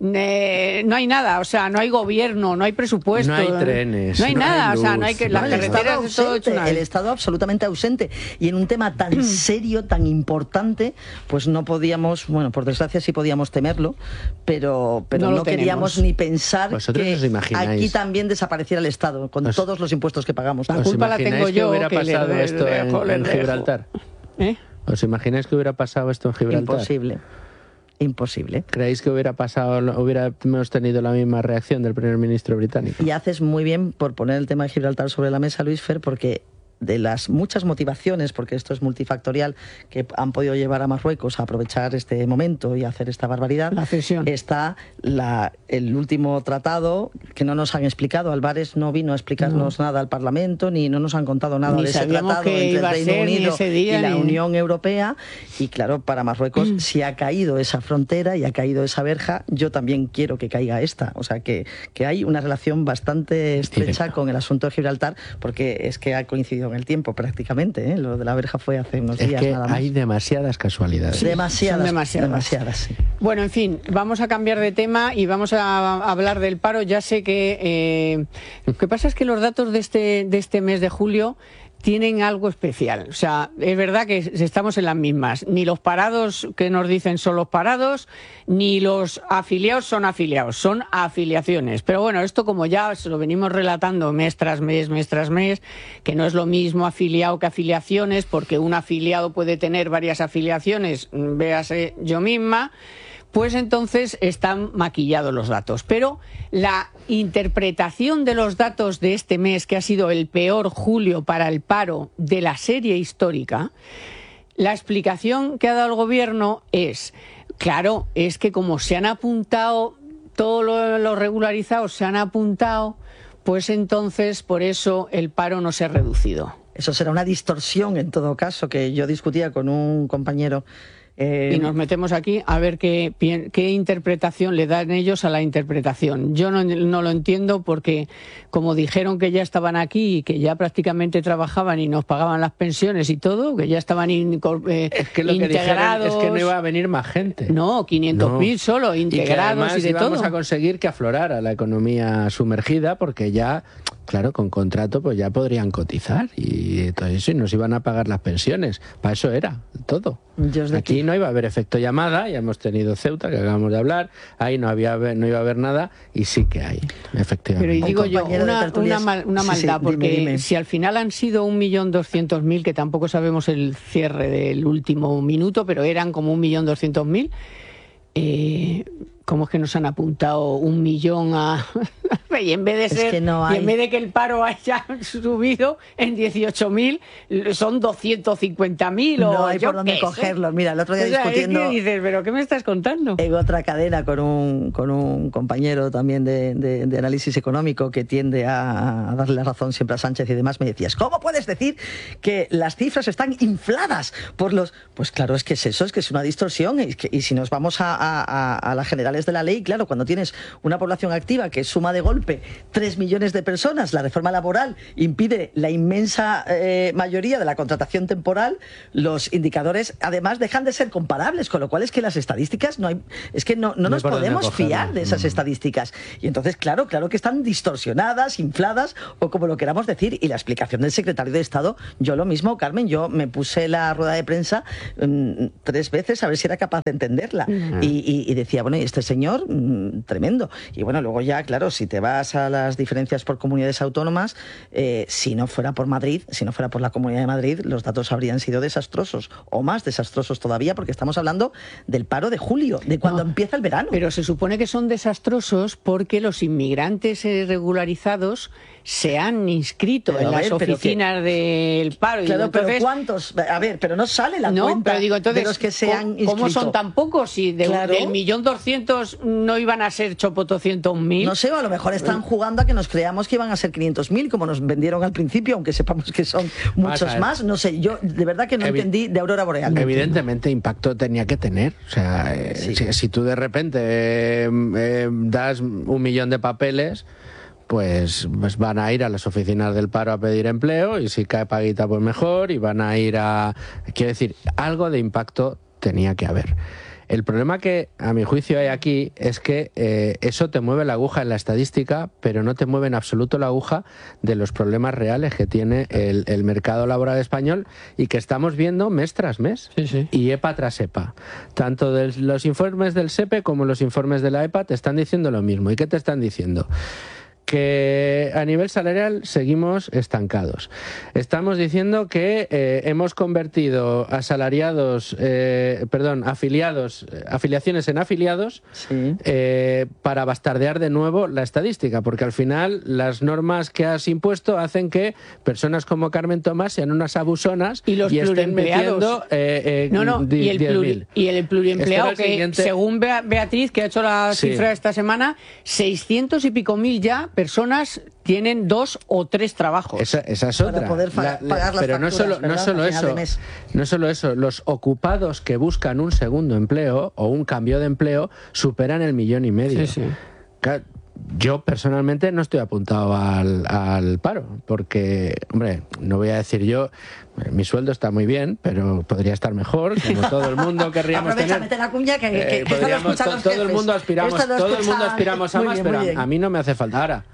eh, no hay nada. O sea, no hay gobierno, no hay presupuesto, no hay trenes, no hay no nada. hay o sea, luz, no hay que no las hay carreteras el de todo ausente, hecho una el vez. Estado absolutamente ausente, y en un tema tan serio, tan importante, pues no podíamos, bueno, por desgracia sí podíamos temerlo, pero, pero no, no queríamos ni pensar ¿Vosotros que os imagináis? aquí también desapareciera el Estado, con ¿Os, todos los impuestos que pagamos. La culpa la tengo yo, que hubiera que pasado le, esto le dejo, en, le en dejo. Gibraltar? ¿Eh? ¿Os imagináis que hubiera pasado esto en Gibraltar? Imposible. Imposible. ¿Creéis que hubiera pasado, hubiéramos tenido la misma reacción del primer ministro británico? Y haces muy bien por poner el tema de Gibraltar sobre la mesa, Luis Fer, porque de las muchas motivaciones, porque esto es multifactorial, que han podido llevar a Marruecos a aprovechar este momento y hacer esta barbaridad, la cesión. Está la, el último tratado que no nos han explicado. Álvarez no vino a explicarnos no. nada al Parlamento, ni no nos han contado nada ni de ese tratado entre el Reino ser, Unido día, y la ni... Unión Europea. Y claro, para Marruecos, mm. si ha caído esa frontera y ha caído esa verja, yo también quiero que caiga esta. O sea, que, que hay una relación bastante estrecha con el asunto de Gibraltar, porque es que ha coincidido en el tiempo prácticamente, ¿eh? Lo de la verja fue hace unos es días que nada más. Hay demasiadas casualidades. Sí, demasiadas, demasiadas. demasiadas sí. Bueno, en fin, vamos a cambiar de tema y vamos a hablar del paro. Ya sé que eh, lo que pasa es que los datos de este de este mes de julio tienen algo especial. O sea, es verdad que estamos en las mismas. Ni los parados que nos dicen son los parados, ni los afiliados son afiliados, son afiliaciones. Pero bueno, esto como ya se lo venimos relatando mes tras mes, mes tras mes, que no es lo mismo afiliado que afiliaciones, porque un afiliado puede tener varias afiliaciones, véase yo misma, pues entonces están maquillados los datos. Pero la interpretación de los datos de este mes, que ha sido el peor julio para el paro de la serie histórica, la explicación que ha dado el Gobierno es, claro, es que como se han apuntado, todos los regularizados se han apuntado, pues entonces por eso el paro no se ha reducido. Eso será una distorsión en todo caso, que yo discutía con un compañero. Eh... Y nos metemos aquí a ver qué, qué interpretación le dan ellos a la interpretación. Yo no, no lo entiendo, porque como dijeron que ya estaban aquí y que ya prácticamente trabajaban y nos pagaban las pensiones y todo, que ya estaban in, eh, es que lo integrados... Que es que no iba a venir más gente. No, quinientos mil no. solo, integrados y, y de todo. Vamos a conseguir que aflorara la economía sumergida, porque ya, claro, con contrato pues ya podrían cotizar y todo eso, y nos iban a pagar las pensiones. Para eso era todo. Aquí no iba a haber efecto llamada, ya hemos tenido Ceuta, que acabamos de hablar, ahí no había no iba a haber nada, y sí que hay, efectivamente. Pero y digo yo, una, una, mal, una maldad, sí, sí, porque dime, dime. Si al final han sido un millón doscientos mil, que tampoco sabemos el cierre del último minuto, pero eran como un millón doscientos mil, eh, ¿Cómo es que nos han apuntado un millón a... y en vez de ser, es que no hay... y en vez de que el paro haya subido en dieciocho mil, son doscientos cincuenta mil o no hay yo por dónde cogerlo. Sé. Mira, el otro día o sea, discutiendo... Es que dices, ¿pero qué me estás contando? En otra cadena con un, con un compañero también de, de, de análisis económico que tiende a, a darle la razón siempre a Sánchez y demás, me decías, ¿cómo puedes decir que las cifras están infladas por los...? Pues claro, es que es eso, es que es una distorsión y, que, y si nos vamos a, a, a las generales de la ley, claro, cuando tienes una población activa que suma de golpe tres millones de personas, la reforma laboral impide la inmensa eh, mayoría de la contratación temporal, los indicadores además dejan de ser comparables, con lo cual es que las estadísticas no hay, es que no, no, no nos podemos fiar de esas mm. estadísticas. Y entonces, claro, claro que están distorsionadas, infladas o como lo queramos decir. Y la explicación del secretario de Estado, yo lo mismo, Carmen, yo me puse la rueda de prensa mmm, tres veces a ver si era capaz de entenderla. Mm. Y, y, y decía, bueno, y este señor, mmm, tremendo. Y bueno, luego ya, claro, si te vas a las diferencias por comunidades autónomas, eh, si no fuera por Madrid, si no fuera por la Comunidad de Madrid, los datos habrían sido desastrosos, o más desastrosos todavía, porque estamos hablando del paro de julio, de cuando no, empieza el verano. Pero se supone que son desastrosos porque los inmigrantes regularizados se han inscrito pero en las ver, oficinas que, del paro. Claro, y entonces, pero ¿cuántos? A ver, pero no sale la no, cuenta pero digo, entonces, de los que se han inscrito. ¿Cómo son tan pocos? Si de, claro. del millón doscientos no iban a ser chopotoscientos mil. No sé, o a lo mejor están jugando a que nos creamos que iban a ser quinientos mil, como nos vendieron al principio, aunque sepamos que son muchos más. No sé, yo de verdad que no Evi entendí de Aurora Boreal. Evidentemente impacto tenía que tener. O sea, eh, sí. si, si tú de repente eh, eh, das un millón de papeles, Pues, pues van a ir a las oficinas del paro a pedir empleo y si cae paguita pues mejor y van a ir a... Quiero decir, algo de impacto tenía que haber. El problema que, a mi juicio, hay aquí es que eh, eso te mueve la aguja en la estadística, pero no te mueve en absoluto la aguja de los problemas reales que tiene el, el mercado laboral español y que estamos viendo mes tras mes, sí, sí. y EPA tras EPA. Tanto de los informes del SEPE como los informes de la EPA te están diciendo lo mismo. ¿Y qué te están diciendo? Que a nivel salarial seguimos estancados. Estamos diciendo que eh, hemos convertido asalariados, eh, perdón, afiliados, afiliaciones en afiliados, sí. eh, para bastardear de nuevo la estadística, porque al final las normas que has impuesto hacen que personas como Carmen Tomás sean unas abusonas y, los y estén metiendo eh, eh, no, no, y el, pluri, y el pluriempleado que siguiente... según Beatriz, que ha hecho la sí. cifra esta semana, seiscientos y pico mil ya personas tienen dos o tres trabajos. Esa, esa es otra. Para poder pagar la, la, las pero facturas, no solo, no solo eso, no solo eso, los ocupados que buscan un segundo empleo o un cambio de empleo superan el millón y medio. Sí, sí. Claro, yo personalmente no estoy apuntado al, al paro, porque, hombre, no voy a decir yo, mi sueldo está muy bien, pero podría estar mejor, como todo el mundo querríamos tener. La cuña que, que, eh, podríamos, to, todo el mundo aspiramos, todo el mundo aspiramos a más, bien, pero a mí no me hace falta. Ahora,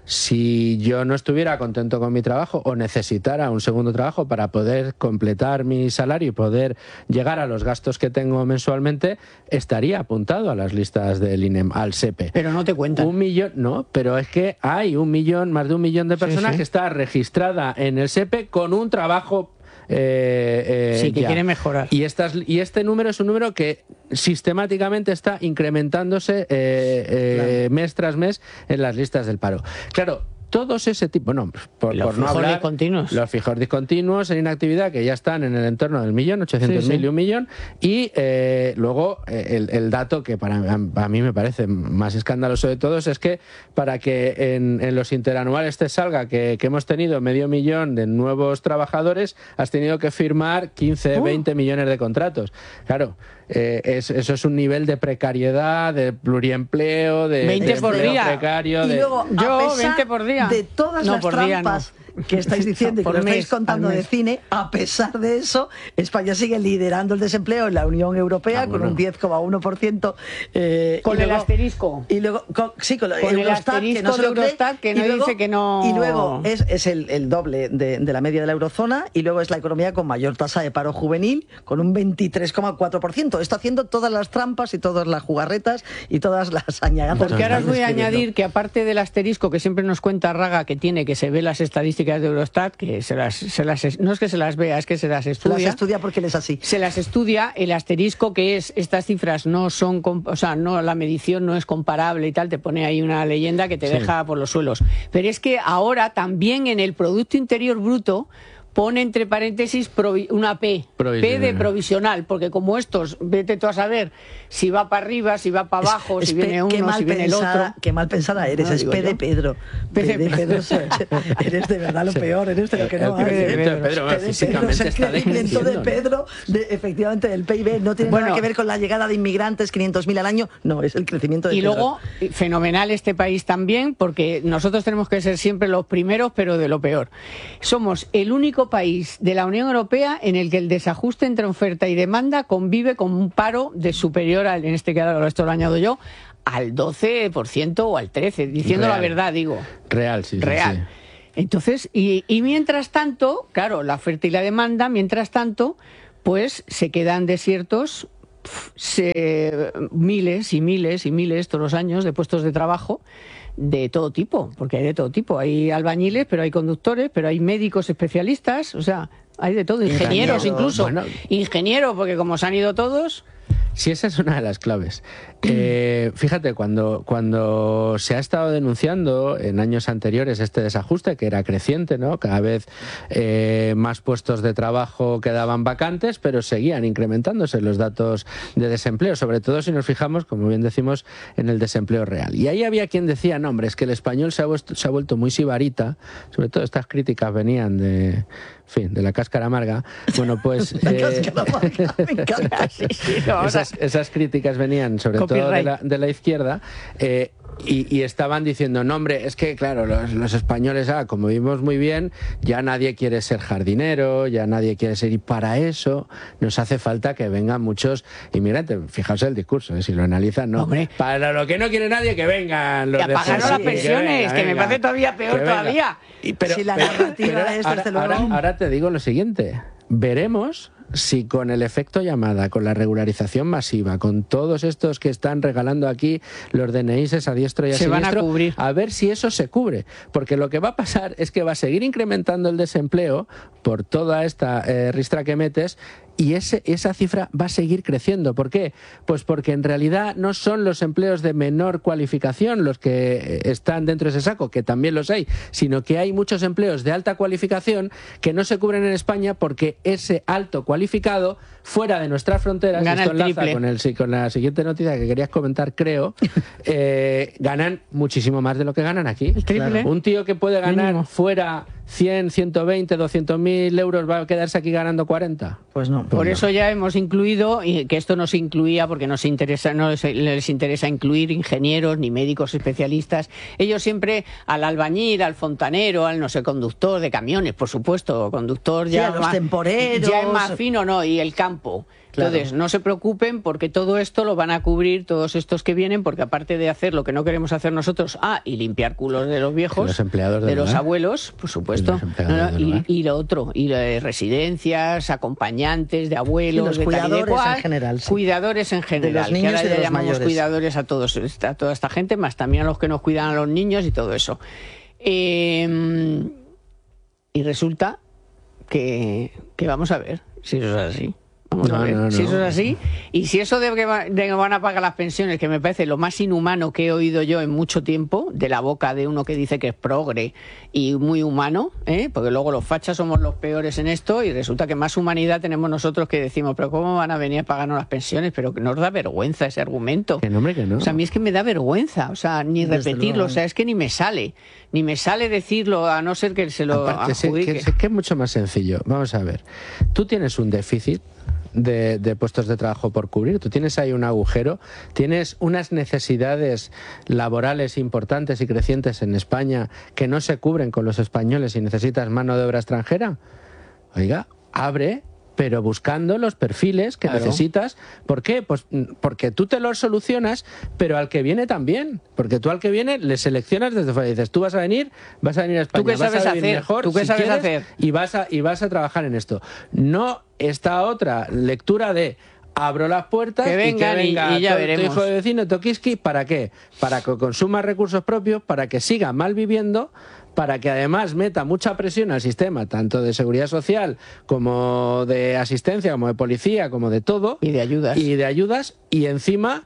si yo no estuviera contento con mi trabajo o necesitara un segundo trabajo para poder completar mi salario y poder llegar a los gastos que tengo mensualmente, estaría apuntado a las listas del INEM, al SEPE. Pero no te cuentan. Un millón, no, pero es que hay un millón, más de un millón de personas sí, sí. que está registrada en el SEPE con un trabajo Eh, eh, sí, que ya. quiere mejorar. Y, estas, y este número es un número que sistemáticamente está incrementándose eh, eh, claro. mes tras mes en las listas del paro. Claro, todos ese tipo, no, por, los por no hablar, discontinuos. los fijos discontinuos en inactividad que ya están en el entorno del millón, ochocientos mil sí, sí. y un millón, y eh, luego eh, el, el dato que para a mí me parece más escandaloso de todos es que para que en, en los interanuales te salga que, que hemos tenido medio millón de nuevos trabajadores, has tenido que firmar quince, uh. veinte millones de contratos. Claro, eh, es, eso es un nivel de precariedad, de pluriempleo, de, veinte de por día. precario. De... Luego, yo, veinte por día. De todas no, las trampas no. que estáis diciendo y que nos estáis contando de cine, a pesar de eso, España sigue liderando el desempleo en la Unión Europea ah, bueno. con un diez coma uno por ciento. Eh, con el luego, asterisco. Y luego, con, sí, con, con Eurostat, el asterisco que no se de lo cree, Eurostat, que no luego, dice que no... Y luego es, es el, el doble de, de la media de la eurozona, y luego es la economía con mayor tasa de paro juvenil, con un veintitrés coma cuatro por ciento. Está haciendo todas las trampas y todas las jugarretas y todas las añadanzas. Porque ahora os voy a añadir que aparte del asterisco que siempre nos cuenta Raga, que tiene, que se ve las estadísticas estadísticas de Eurostat, que se las, se las, no es que se las vea, es que se las estudia. Se las estudia porque él es así. Se las estudia, el asterisco que es, estas cifras no son, o sea, no, la medición no es comparable y tal, te pone ahí una leyenda que te sí. deja por los suelos. Pero es que ahora también en el Producto Interior Bruto pone entre paréntesis una P, P de provisional, porque como estos, vete tú a saber si va para arriba, si va para abajo, es, si es viene uno, si viene pensada, el otro. Qué mal pensada eres, no, es P de Pedro. P de Pedro, eres de verdad lo peor, eres de lo que no hay. P de Pedro, Pedro, Pedro físicamente está decreciendo de Pedro, de, efectivamente, del P I B, no tiene bueno, nada que ver con la llegada de inmigrantes, quinientos mil al año, no, es el crecimiento de Y Pedro. luego, fenomenal este país también, porque nosotros tenemos que ser siempre los primeros, pero de lo peor. Somos el único país de la Unión Europea en el que el desajuste entre oferta y demanda convive con un paro de superior al, en este caso esto lo añado yo, al doce por ciento o al trece por ciento, diciendo Real. la verdad, digo. Real, sí. Real. Sí, sí. Entonces, y, y mientras tanto, claro, la oferta y la demanda, mientras tanto, pues se quedan desiertos se, miles y miles y miles todos los años de puestos de trabajo de todo tipo, porque hay de todo tipo. Hay albañiles, pero hay conductores, pero hay médicos especialistas, o sea, hay de todo, ingenieros, ingenieros incluso. Bueno, ingenieros, porque como se han ido todos... Sí, esa es una de las claves. Eh, fíjate, cuando, cuando se ha estado denunciando en años anteriores este desajuste, que era creciente, ¿no? Cada vez eh, más puestos de trabajo quedaban vacantes, pero seguían incrementándose los datos de desempleo, sobre todo si nos fijamos, como bien decimos, en el desempleo real. Y ahí había quien decía, no, hombre, es que el español se ha, vuelto, se ha vuelto muy sibarita, sobre todo estas críticas venían de... En fin, de la cáscara amarga. Bueno, pues... La eh, cáscara amarga, me encanta. Sí, sí, no, esas, esas críticas venían sobre Copyright. todo de la, de la izquierda eh, y, y estaban diciendo, no hombre, es que claro, los, los españoles, ah, como vivimos muy bien, ya nadie quiere ser jardinero, ya nadie quiere ser... Y para eso nos hace falta que vengan muchos inmigrantes. Fijaos el discurso, ¿eh? Si lo analizan, no. Hombre. Para lo que no quiere nadie, que vengan los... Que apagaron las pensiones, que, venga, que me parece todavía peor todavía. Y, pero, si la narrativa es, ahora, desde luego... ahora, ahora te digo lo siguiente, veremos si con el efecto llamada, con la regularización masiva, con todos estos que están regalando aquí los D N Is a diestro y a se siniestro, van a cubrir. A ver si eso se cubre, porque lo que va a pasar es que va a seguir incrementando el desempleo por toda esta eh, ristra que metes, y ese, esa cifra va a seguir creciendo. ¿Por qué? Pues porque en realidad no son los empleos de menor cualificación los que están dentro de ese saco, que también los hay, sino que hay muchos empleos de alta cualificación que no se cubren en España porque ese alto cualificado fuera de nuestras fronteras, gana esto el enlaza triple. con, el, con la siguiente noticia que querías comentar, creo, eh, ganan muchísimo más de lo que ganan aquí. El triple. Claro. Un tío que puede ganar Mínimo. fuera cien, ciento veinte, doscientos mil euros va a quedarse aquí ganando cuarenta. Pues no. Por Pues eso no. ya hemos incluido, y que esto no se incluía porque nos interesa, no les, les interesa incluir ingenieros ni médicos especialistas. Ellos siempre al albañil, al fontanero, al no sé, conductor de camiones, por supuesto, conductor ya, sí, a los más, temporeros. ya es más fino, no, y el campo. Entonces, claro, no se preocupen porque todo esto lo van a cubrir todos estos que vienen, porque aparte de hacer lo que no queremos hacer nosotros, ah, y limpiar culos de los viejos, los empleados de, de los lugar. abuelos, por supuesto, no, no, y, y lo otro, y de residencias, acompañantes de abuelos, sí, los de cuidadores tal y de cual, en general, sí. cuidadores en general, de los niños que ahora y de ya los llamamos mayores. Cuidadores a todos, a toda esta gente, más también a los que nos cuidan a los niños y todo eso. Eh, y resulta que, que vamos a ver si eso es así. Vamos no, a ver no, no. si eso es así. Y si eso de que, va, de que van a pagar las pensiones, que me parece lo más inhumano que he oído yo en mucho tiempo, de la boca de uno que dice que es progre y muy humano, ¿eh? Porque luego los fachas somos los peores en esto y resulta que más humanidad tenemos nosotros que decimos, pero ¿cómo van a venir a pagarnos las pensiones? Pero que nos da vergüenza ese argumento. Que no, hombre, que no. O sea, a mí es que me da vergüenza, o sea, ni Desde repetirlo, luego. o sea, es que ni me sale, ni me sale decirlo, a no ser que se lo Aparte, adjudique. es que, que es mucho más sencillo. Vamos a ver. Tú tienes un déficit De, de puestos de trabajo por cubrir, tú tienes ahí un agujero, tienes unas necesidades laborales importantes y crecientes en España que no se cubren con los españoles y necesitas mano de obra extranjera. Oiga, abre, pero buscando los perfiles que Claro. necesitas. ¿Por qué? Pues porque tú te los solucionas, pero al que viene también. Porque tú al que viene le seleccionas desde fuera. Dices, tú vas a venir, vas a venir a España, ¿Tú qué vas sabes a vivir hacer? mejor, ¿Tú qué si sabes quieres, hacer? Y vas, a, y vas a trabajar en esto. No esta otra lectura de abro las puertas que vengan y que venga y, y ya tu, veremos. tu hijo de vecino, Tokiski, ¿para qué? Para que consuma recursos propios, para que siga mal viviendo, para que además meta mucha presión al sistema, tanto de seguridad social como de asistencia, como de policía, como de todo. Y de ayudas. Y de ayudas, y encima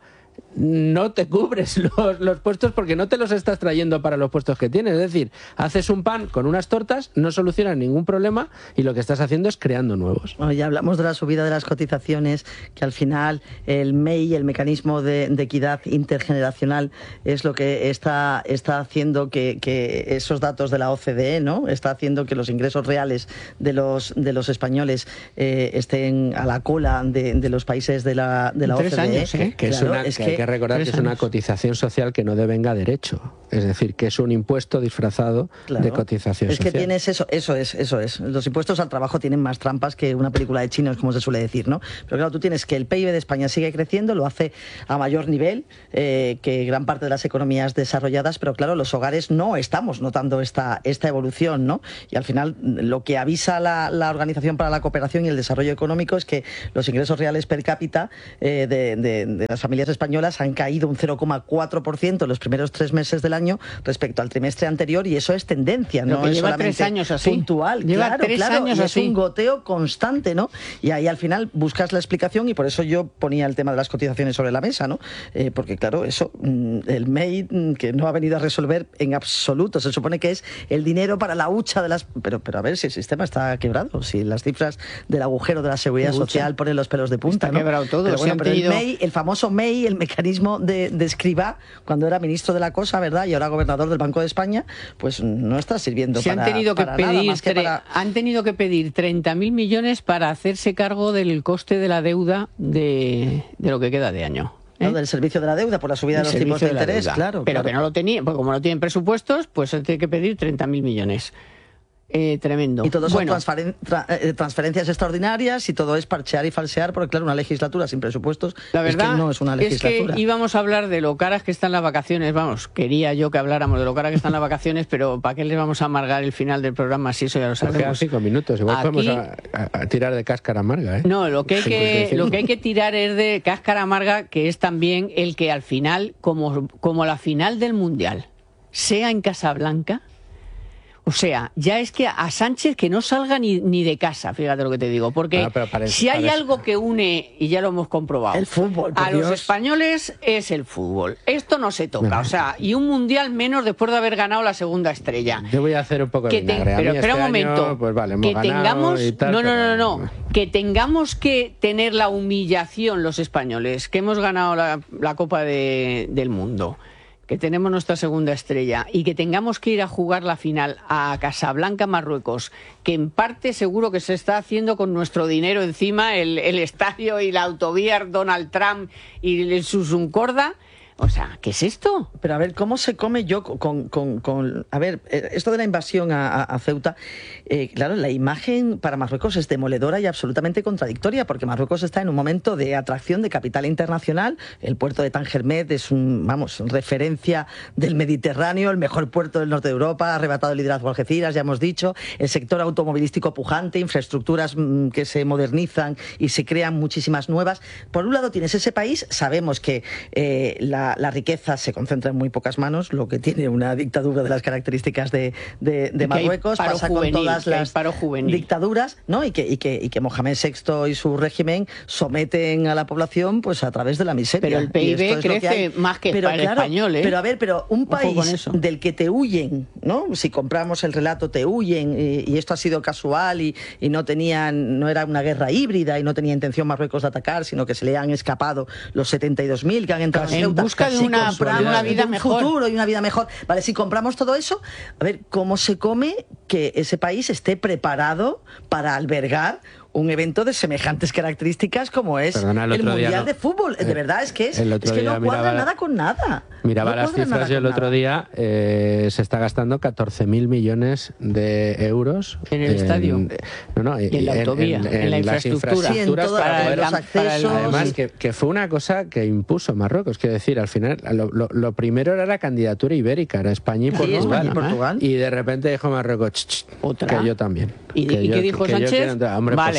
no te cubres los, los puestos porque no te los estás trayendo para los puestos que tienes. Es decir, haces un pan con unas tortas, no solucionas ningún problema y lo que estás haciendo es creando nuevos. Bueno, ya hablamos de la subida de las cotizaciones, que al final el M E I, el mecanismo de, de equidad intergeneracional, es lo que está, está haciendo que, que esos datos de la O C D E, ¿no? Está haciendo que los ingresos reales de los, de los españoles eh, estén a la cola de, de los países de la, de la Tres O C D E. años, ¿eh? Que, es Claro, una, es que que hay que recordar que es una cotización social que no devenga derecho. Es decir, que es un impuesto disfrazado Claro. de cotización es social. Es que tienes eso, eso es, eso es. Los impuestos al trabajo tienen más trampas que una película de chinos, como se suele decir, ¿no? Pero claro, tú tienes que el P I B de España sigue creciendo, lo hace a mayor nivel eh, que gran parte de las economías desarrolladas, pero claro, los hogares no estamos notando esta, esta evolución, ¿no? Y al final lo que avisa la, la Organización para la Cooperación y el Desarrollo Económico es que los ingresos reales per cápita eh, de, de, de las familias españolas han caído un cero coma cuatro por ciento en los primeros tres meses del año respecto al trimestre anterior, y eso es tendencia, Lo no que es lleva solamente tres años así. puntual. Lleva claro, tres claro, años y así. es un goteo constante, ¿no? Y ahí al final buscas la explicación, y por eso yo ponía el tema de las cotizaciones sobre la mesa, ¿no? Eh, porque claro, eso, el M E I que no ha venido a resolver en absoluto. Se supone que es el dinero para la hucha de las... Pero, pero a ver, si el sistema está quebrado, si las cifras del agujero de la seguridad social ponen los pelos de punta, Está ¿no? quebrado todo. Pero Se bueno, han pero tenido... el M E I, el famoso M E I, el mecanismo de, de Escrivá, cuando era ministro de la cosa, ¿verdad? Y ahora gobernador del Banco de España, pues no está sirviendo Se para, han tenido que para pedir nada más que tre- para... han tenido que pedir treinta mil millones para hacerse cargo del coste de la deuda de, de lo que queda de año. ¿eh? ¿no? Del servicio de la deuda por la subida El de los tipos de servicio la interés, deuda. claro. Pero claro. que no lo tenían, porque como no tienen presupuestos, pues se tiene que pedir treinta mil millones. Eh, tremendo. Y todo son bueno, transferen- tra- eh, transferencias extraordinarias, y todo es parchear y falsear, porque claro, una legislatura sin presupuestos la verdad es que no es una legislatura. es que íbamos a hablar de lo caras que están las vacaciones, vamos, quería yo que habláramos de lo caras que están las vacaciones, pero ¿para qué les vamos a amargar el final del programa si eso ya lo Nos quedan sabemos? cinco minutos, igual Aquí- podemos a, a- a tirar de cáscara amarga, ¿eh? No, lo que hay Sí, que, pues, sí. lo que hay que tirar es de cáscara amarga, que es también el que al final, como, como la final del Mundial, sea en Casablanca. O sea, ya es que a Sánchez que no salga ni, ni de casa, fíjate lo que te digo, porque Ah, pero parece- si hay parece- algo que une, y ya lo hemos comprobado, El fútbol, por a los Dios. españoles es el fútbol. Esto no se toca, o sea, y un Mundial menos después de haber ganado la segunda estrella. Yo voy a hacer un poco de Que te- vinagre. A pero mí espera este un momento, año, pues vale, hemos que ganado tengamos, y tal, no, no, no, pero- no, no, que tengamos que tener la humillación los españoles, que hemos ganado la, la Copa de- del Mundo, que tenemos nuestra segunda estrella y que tengamos que ir a jugar la final a Casablanca, Marruecos, que en parte seguro que se está haciendo con nuestro dinero encima, el, el estadio y la autovía Donald Trump y el Susuncorda. O sea, ¿qué es esto? Pero a ver, ¿cómo se come yo con... con, con a ver, eh, esto de la invasión a, a, a Ceuta, eh, claro, la imagen para Marruecos es demoledora y absolutamente contradictoria, porque Marruecos está en un momento de atracción de capital internacional. El puerto de Tangermet es un, vamos, referencia del Mediterráneo, el mejor puerto del norte de Europa, ha arrebatado el liderazgo a Algeciras, ya hemos dicho, el sector automovilístico pujante, infraestructuras mmm, que se modernizan y se crean muchísimas nuevas. Por un lado tienes ese país, sabemos que eh, la La, la riqueza se concentra en muy pocas manos, lo que tiene una dictadura de las características de, de, de Marruecos, pasa juvenil, con todas las paro juvenil. dictaduras, ¿no? Y que, y, que, y que Mohamed sexto y su régimen someten a la población pues a través de la miseria. Pero el P I B Y esto es lo que crece hay. más que pero, para el claro, español, ¿eh? Pero a ver, pero un Ojo con país eso. del que te huyen, ¿no? Si compramos el relato, te huyen, y, y esto ha sido casual y, y no tenían, no era una guerra híbrida y no tenía intención Marruecos de atacar, sino que se le han escapado los setenta y dos mil que han entrado en En Ceuta. busca de Si una- compramos una vida un mejor. futuro y una vida mejor. Vale, si compramos todo eso, a ver, ¿cómo se come que ese país esté preparado para albergar un evento de semejantes características como es Perdona, el el, otro día Mundial no. de Fútbol? De Eh, verdad, es que es, el es otro que día no cuadra miraba la- nada con nada. Miraba No las cuadra cifras nada y el con otro nada. día eh, se está gastando catorce mil millones de euros En el estadio. No, no, Y en la autovía, en la las infraestructura. Sí, en infraestructuras todo- para para poder- el- los para el- accesos. Además, y- que, que fue una cosa que impuso Marruecos. Quiero decir, al final, lo, lo- lo primero era la candidatura ibérica, era España y Sí, Portugal. España y Portugal. Y de repente dijo Marruecos, "Ch, ch, ¿Otra? que yo también. ¿Y- que y yo- qué dijo que yo Sánchez? quiero entrar". Hombre, Vale, pues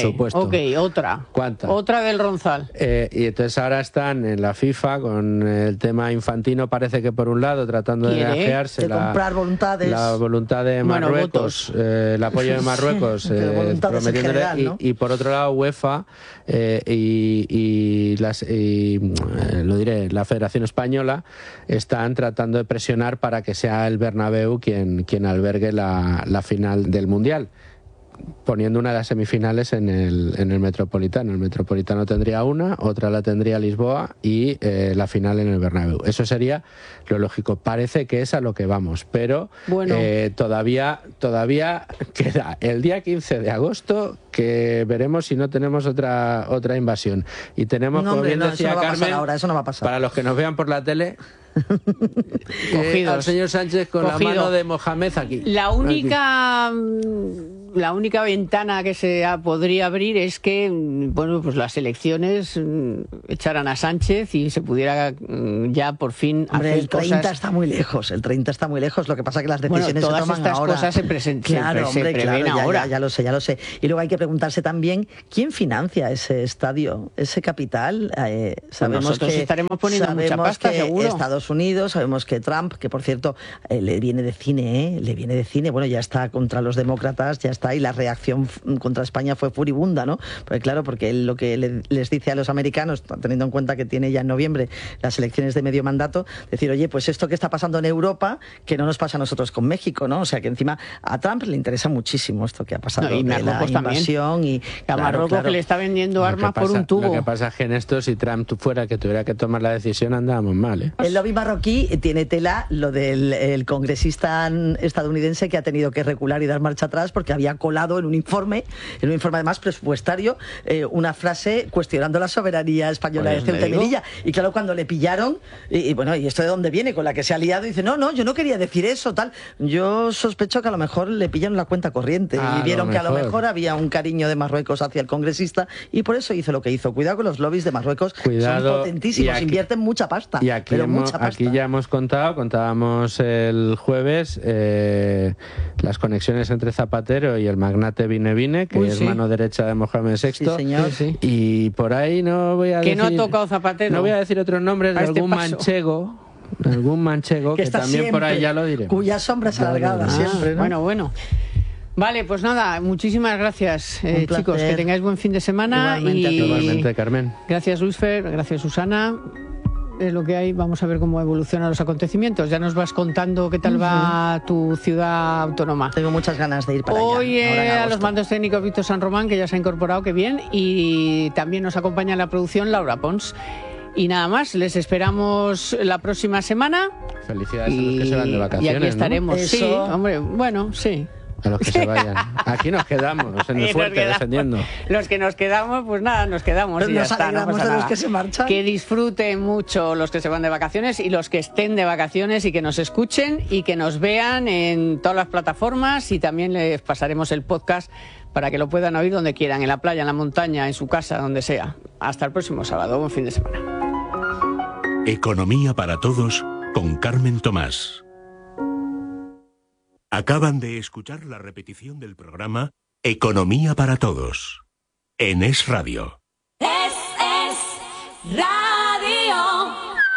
supuesto. Ok, otra. ¿Cuánta? Otra del Ronzal. Eh, y entonces ahora están en la FIFA con el tema infantino, parece que por un lado, tratando ¿Quiere? de granjearse De la, comprar voluntades. la voluntad de Bueno, Marruecos, eh, el apoyo de Marruecos, Sí, pero eh, voluntades en prometiéndole, general, ¿no? y, y por otro lado UEFA eh, y, y, las, y eh, lo diré, la Federación Española están tratando de presionar para que sea el Bernabéu quien, quien albergue la, la final del Mundial, poniendo una de las semifinales en el, en el Metropolitano. El Metropolitano tendría una, otra la tendría Lisboa y eh, la final en el Bernabéu. Eso sería lo lógico. Parece que es a lo que vamos, pero Bueno. eh, todavía, todavía queda el día quince de agosto, que veremos si no tenemos otra, otra invasión. Y tenemos, No, como hombre, bien no, decía eso no va a pasar Carmen, ahora, eso no va a pasar. para los que nos vean por la tele, eh, Cogidos. al señor Sánchez con Cogido. la mano de Mohamed aquí. La Aquí. única mm, la única ventana que se ha- podría abrir es que mm, bueno, pues las elecciones mm, echaran a Sánchez y se pudiera mm, ya por fin Hombre, hacer el treinta cosas. está muy lejos, el treinta está muy lejos, lo que pasa que las Bueno, decisiones todas se toman estas ahora. cosas se presen- se claro, pre- se hombre, prevén claro, ya, ahora. Ya, ya lo sé, ya lo sé. Y luego hay que preguntarse también, ¿quién financia ese estadio, ese capital? Eh, sabemos nosotros que estaremos poniendo mucha sabemos pasta, que seguro. Estados Unidos, sabemos que Trump, que por cierto, eh, le viene de cine, ¿eh? Le viene de cine, bueno, ya está contra los demócratas, ya está, y la reacción f- contra España fue furibunda, ¿no? Porque claro, porque él lo que le- les dice a los americanos, teniendo en cuenta que tiene ya en noviembre las elecciones de medio mandato, decir, oye, pues esto que está pasando en Europa, que no nos pasa a nosotros con México, ¿no? O sea, que encima a Trump le interesa muchísimo esto que ha pasado No, y de la Marruecos también. invasión y A claro, Marruecos claro. que le está vendiendo Lo que armas por pasa- un tubo. Lo que pasa es que en esto, si Trump fuera que tuviera que tomar la decisión, andábamos mal, ¿eh? El lobby marroquí tiene tela lo del el congresista estadounidense que ha tenido que recular y dar marcha atrás porque había colado en un informe, en un informe además presupuestario, eh, una frase cuestionando la soberanía española Pues de Ceuta le y digo. Melilla. Y claro, cuando le pillaron, y, y bueno, ¿y esto de dónde viene? Con la que se ha liado, y dice, no, no, yo no quería decir eso, tal. Yo sospecho que a lo mejor le pillaron la cuenta corriente A y vieron lo que a lo mejor. mejor había un cariño de Marruecos hacia el congresista y por eso hizo lo que hizo. Cuidado con los lobbies de Marruecos, Cuidado, son potentísimos, y aquí- invierten mucha pasta. Y aquí, pero hemos- mucha pasta. aquí ya hemos contado, contábamos el jueves, eh, las conexiones entre Zapatero y el magnate Vine Vine, que Uy, es sí. mano derecha de Mohamed sexto. Sí, señor. Sí, sí. Y por ahí no voy a Que no ha decir... tocado Zapatero. No voy a decir otros nombres de A este algún paso. manchego, algún manchego, que, está también por ahí siempre, ya lo diré. Cuya sombra es alargada Ah, siempre, ¿no? Bueno, bueno. Vale, pues nada, muchísimas gracias, eh, Un placer. chicos. Que tengáis buen fin de semana. Igualmente a y todos. Igualmente, Carmen. Gracias, Luisfer. Gracias, Susana. Es lo que hay. Vamos a ver cómo evolucionan los acontecimientos. Ya nos vas contando qué tal va tu ciudad autónoma. Tengo muchas ganas de ir para Hoy allá. ahora en eh, a agosto. los mandos técnicos Víctor San Román, que ya se ha incorporado, que bien. Y también nos acompaña en la producción Laura Pons. Y nada más, les esperamos la próxima semana. Felicidades a los Y, que se van de vacaciones, y aquí ¿no? estaremos. Sí, Eso. hombre, bueno, sí. A los que se vayan. Aquí nos quedamos, en Y el nos fuerte, quedamos. defendiendo. Los que nos quedamos, pues nada, nos quedamos. Y ya Nos está, no alegramos pasa de los nada. que se marchan. Que disfruten mucho los que se van de vacaciones y los que estén de vacaciones y que nos escuchen y que nos vean en todas las plataformas y también les pasaremos el podcast para que lo puedan oír donde quieran, en la playa, en la montaña, en su casa, donde sea. Hasta el próximo sábado. Buen fin de semana. Economía para todos con Carmen Tomás. Acaban de escuchar la repetición del programa Economía para todos en Es Radio. Es, es radio.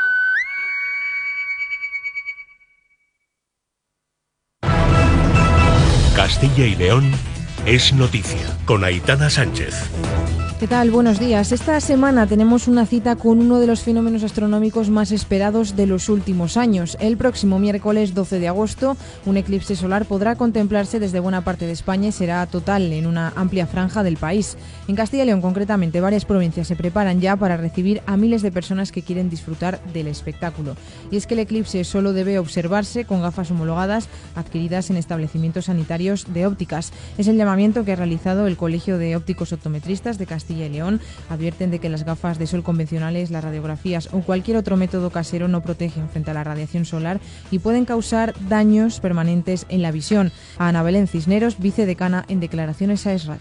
Castilla y León es noticia con Aitana Sánchez. ¿Qué tal? Buenos días. Esta semana tenemos una cita con uno de los fenómenos astronómicos más esperados de los últimos años. El próximo miércoles doce de agosto, un eclipse solar podrá contemplarse desde buena parte de España y será total en una amplia franja del país. En Castilla y León, concretamente, varias provincias se preparan ya para recibir a miles de personas que quieren disfrutar del espectáculo. Y es que el eclipse solo debe observarse con gafas homologadas adquiridas en establecimientos sanitarios de ópticas. Es el llamamiento que ha realizado el Colegio de Ópticos Optometristas de Castilla y León. Advierten de que las gafas de sol convencionales, las radiografías o cualquier otro método casero no protegen frente a la radiación solar y pueden causar daños permanentes en la visión. A Ana Belén Cisneros, vicedecana en Declaraciones a Es Radio.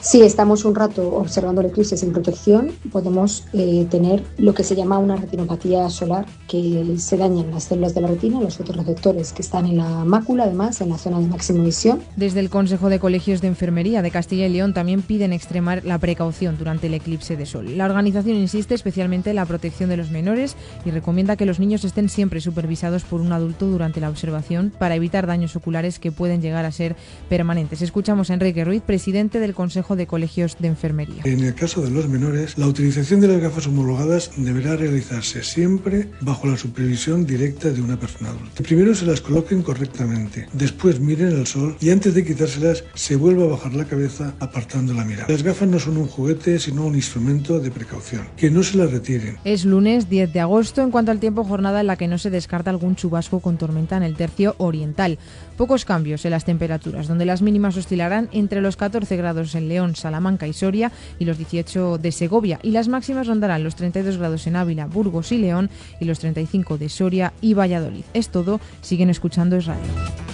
Si estamos un rato observando el eclipse sin protección, podemos eh, tener lo que se llama una retinopatía solar, que se dañan las células de la retina, los fotorreceptores que están en la mácula, además, en la zona de máxima visión. Desde el Consejo de Colegios de Enfermería de Castilla y León también piden extremar la precaución durante el eclipse de sol. La organización insiste especialmente en la protección de los menores y recomienda que los niños estén siempre supervisados por un adulto durante la observación para evitar daños oculares que pueden llegar a ser permanentes. Escuchamos a Enrique Ruiz, presidente del Consejo de Colegios de Enfermería. En el caso de los menores, la utilización de las gafas homologadas deberá realizarse siempre bajo la supervisión directa de una persona adulta. Primero se las coloquen correctamente, después miren al sol y antes de quitárselas se vuelva a bajar la cabeza apartando la mirada. Las gafas no son un juguete, sino un instrumento de precaución. Que no se las retiren. Es lunes diez de agosto. En cuanto al tiempo, jornada en la que no se descarta algún chubasco con tormenta en el tercio oriental. Pocos cambios en las temperaturas, donde las mínimas oscilarán entre los catorce grados en León, Salamanca y Soria y los dieciocho de Segovia, y las máximas rondarán los treinta y dos grados en Ávila, Burgos y León y los treinta y cinco de Soria y Valladolid. Es todo, siguen escuchando Es Radio.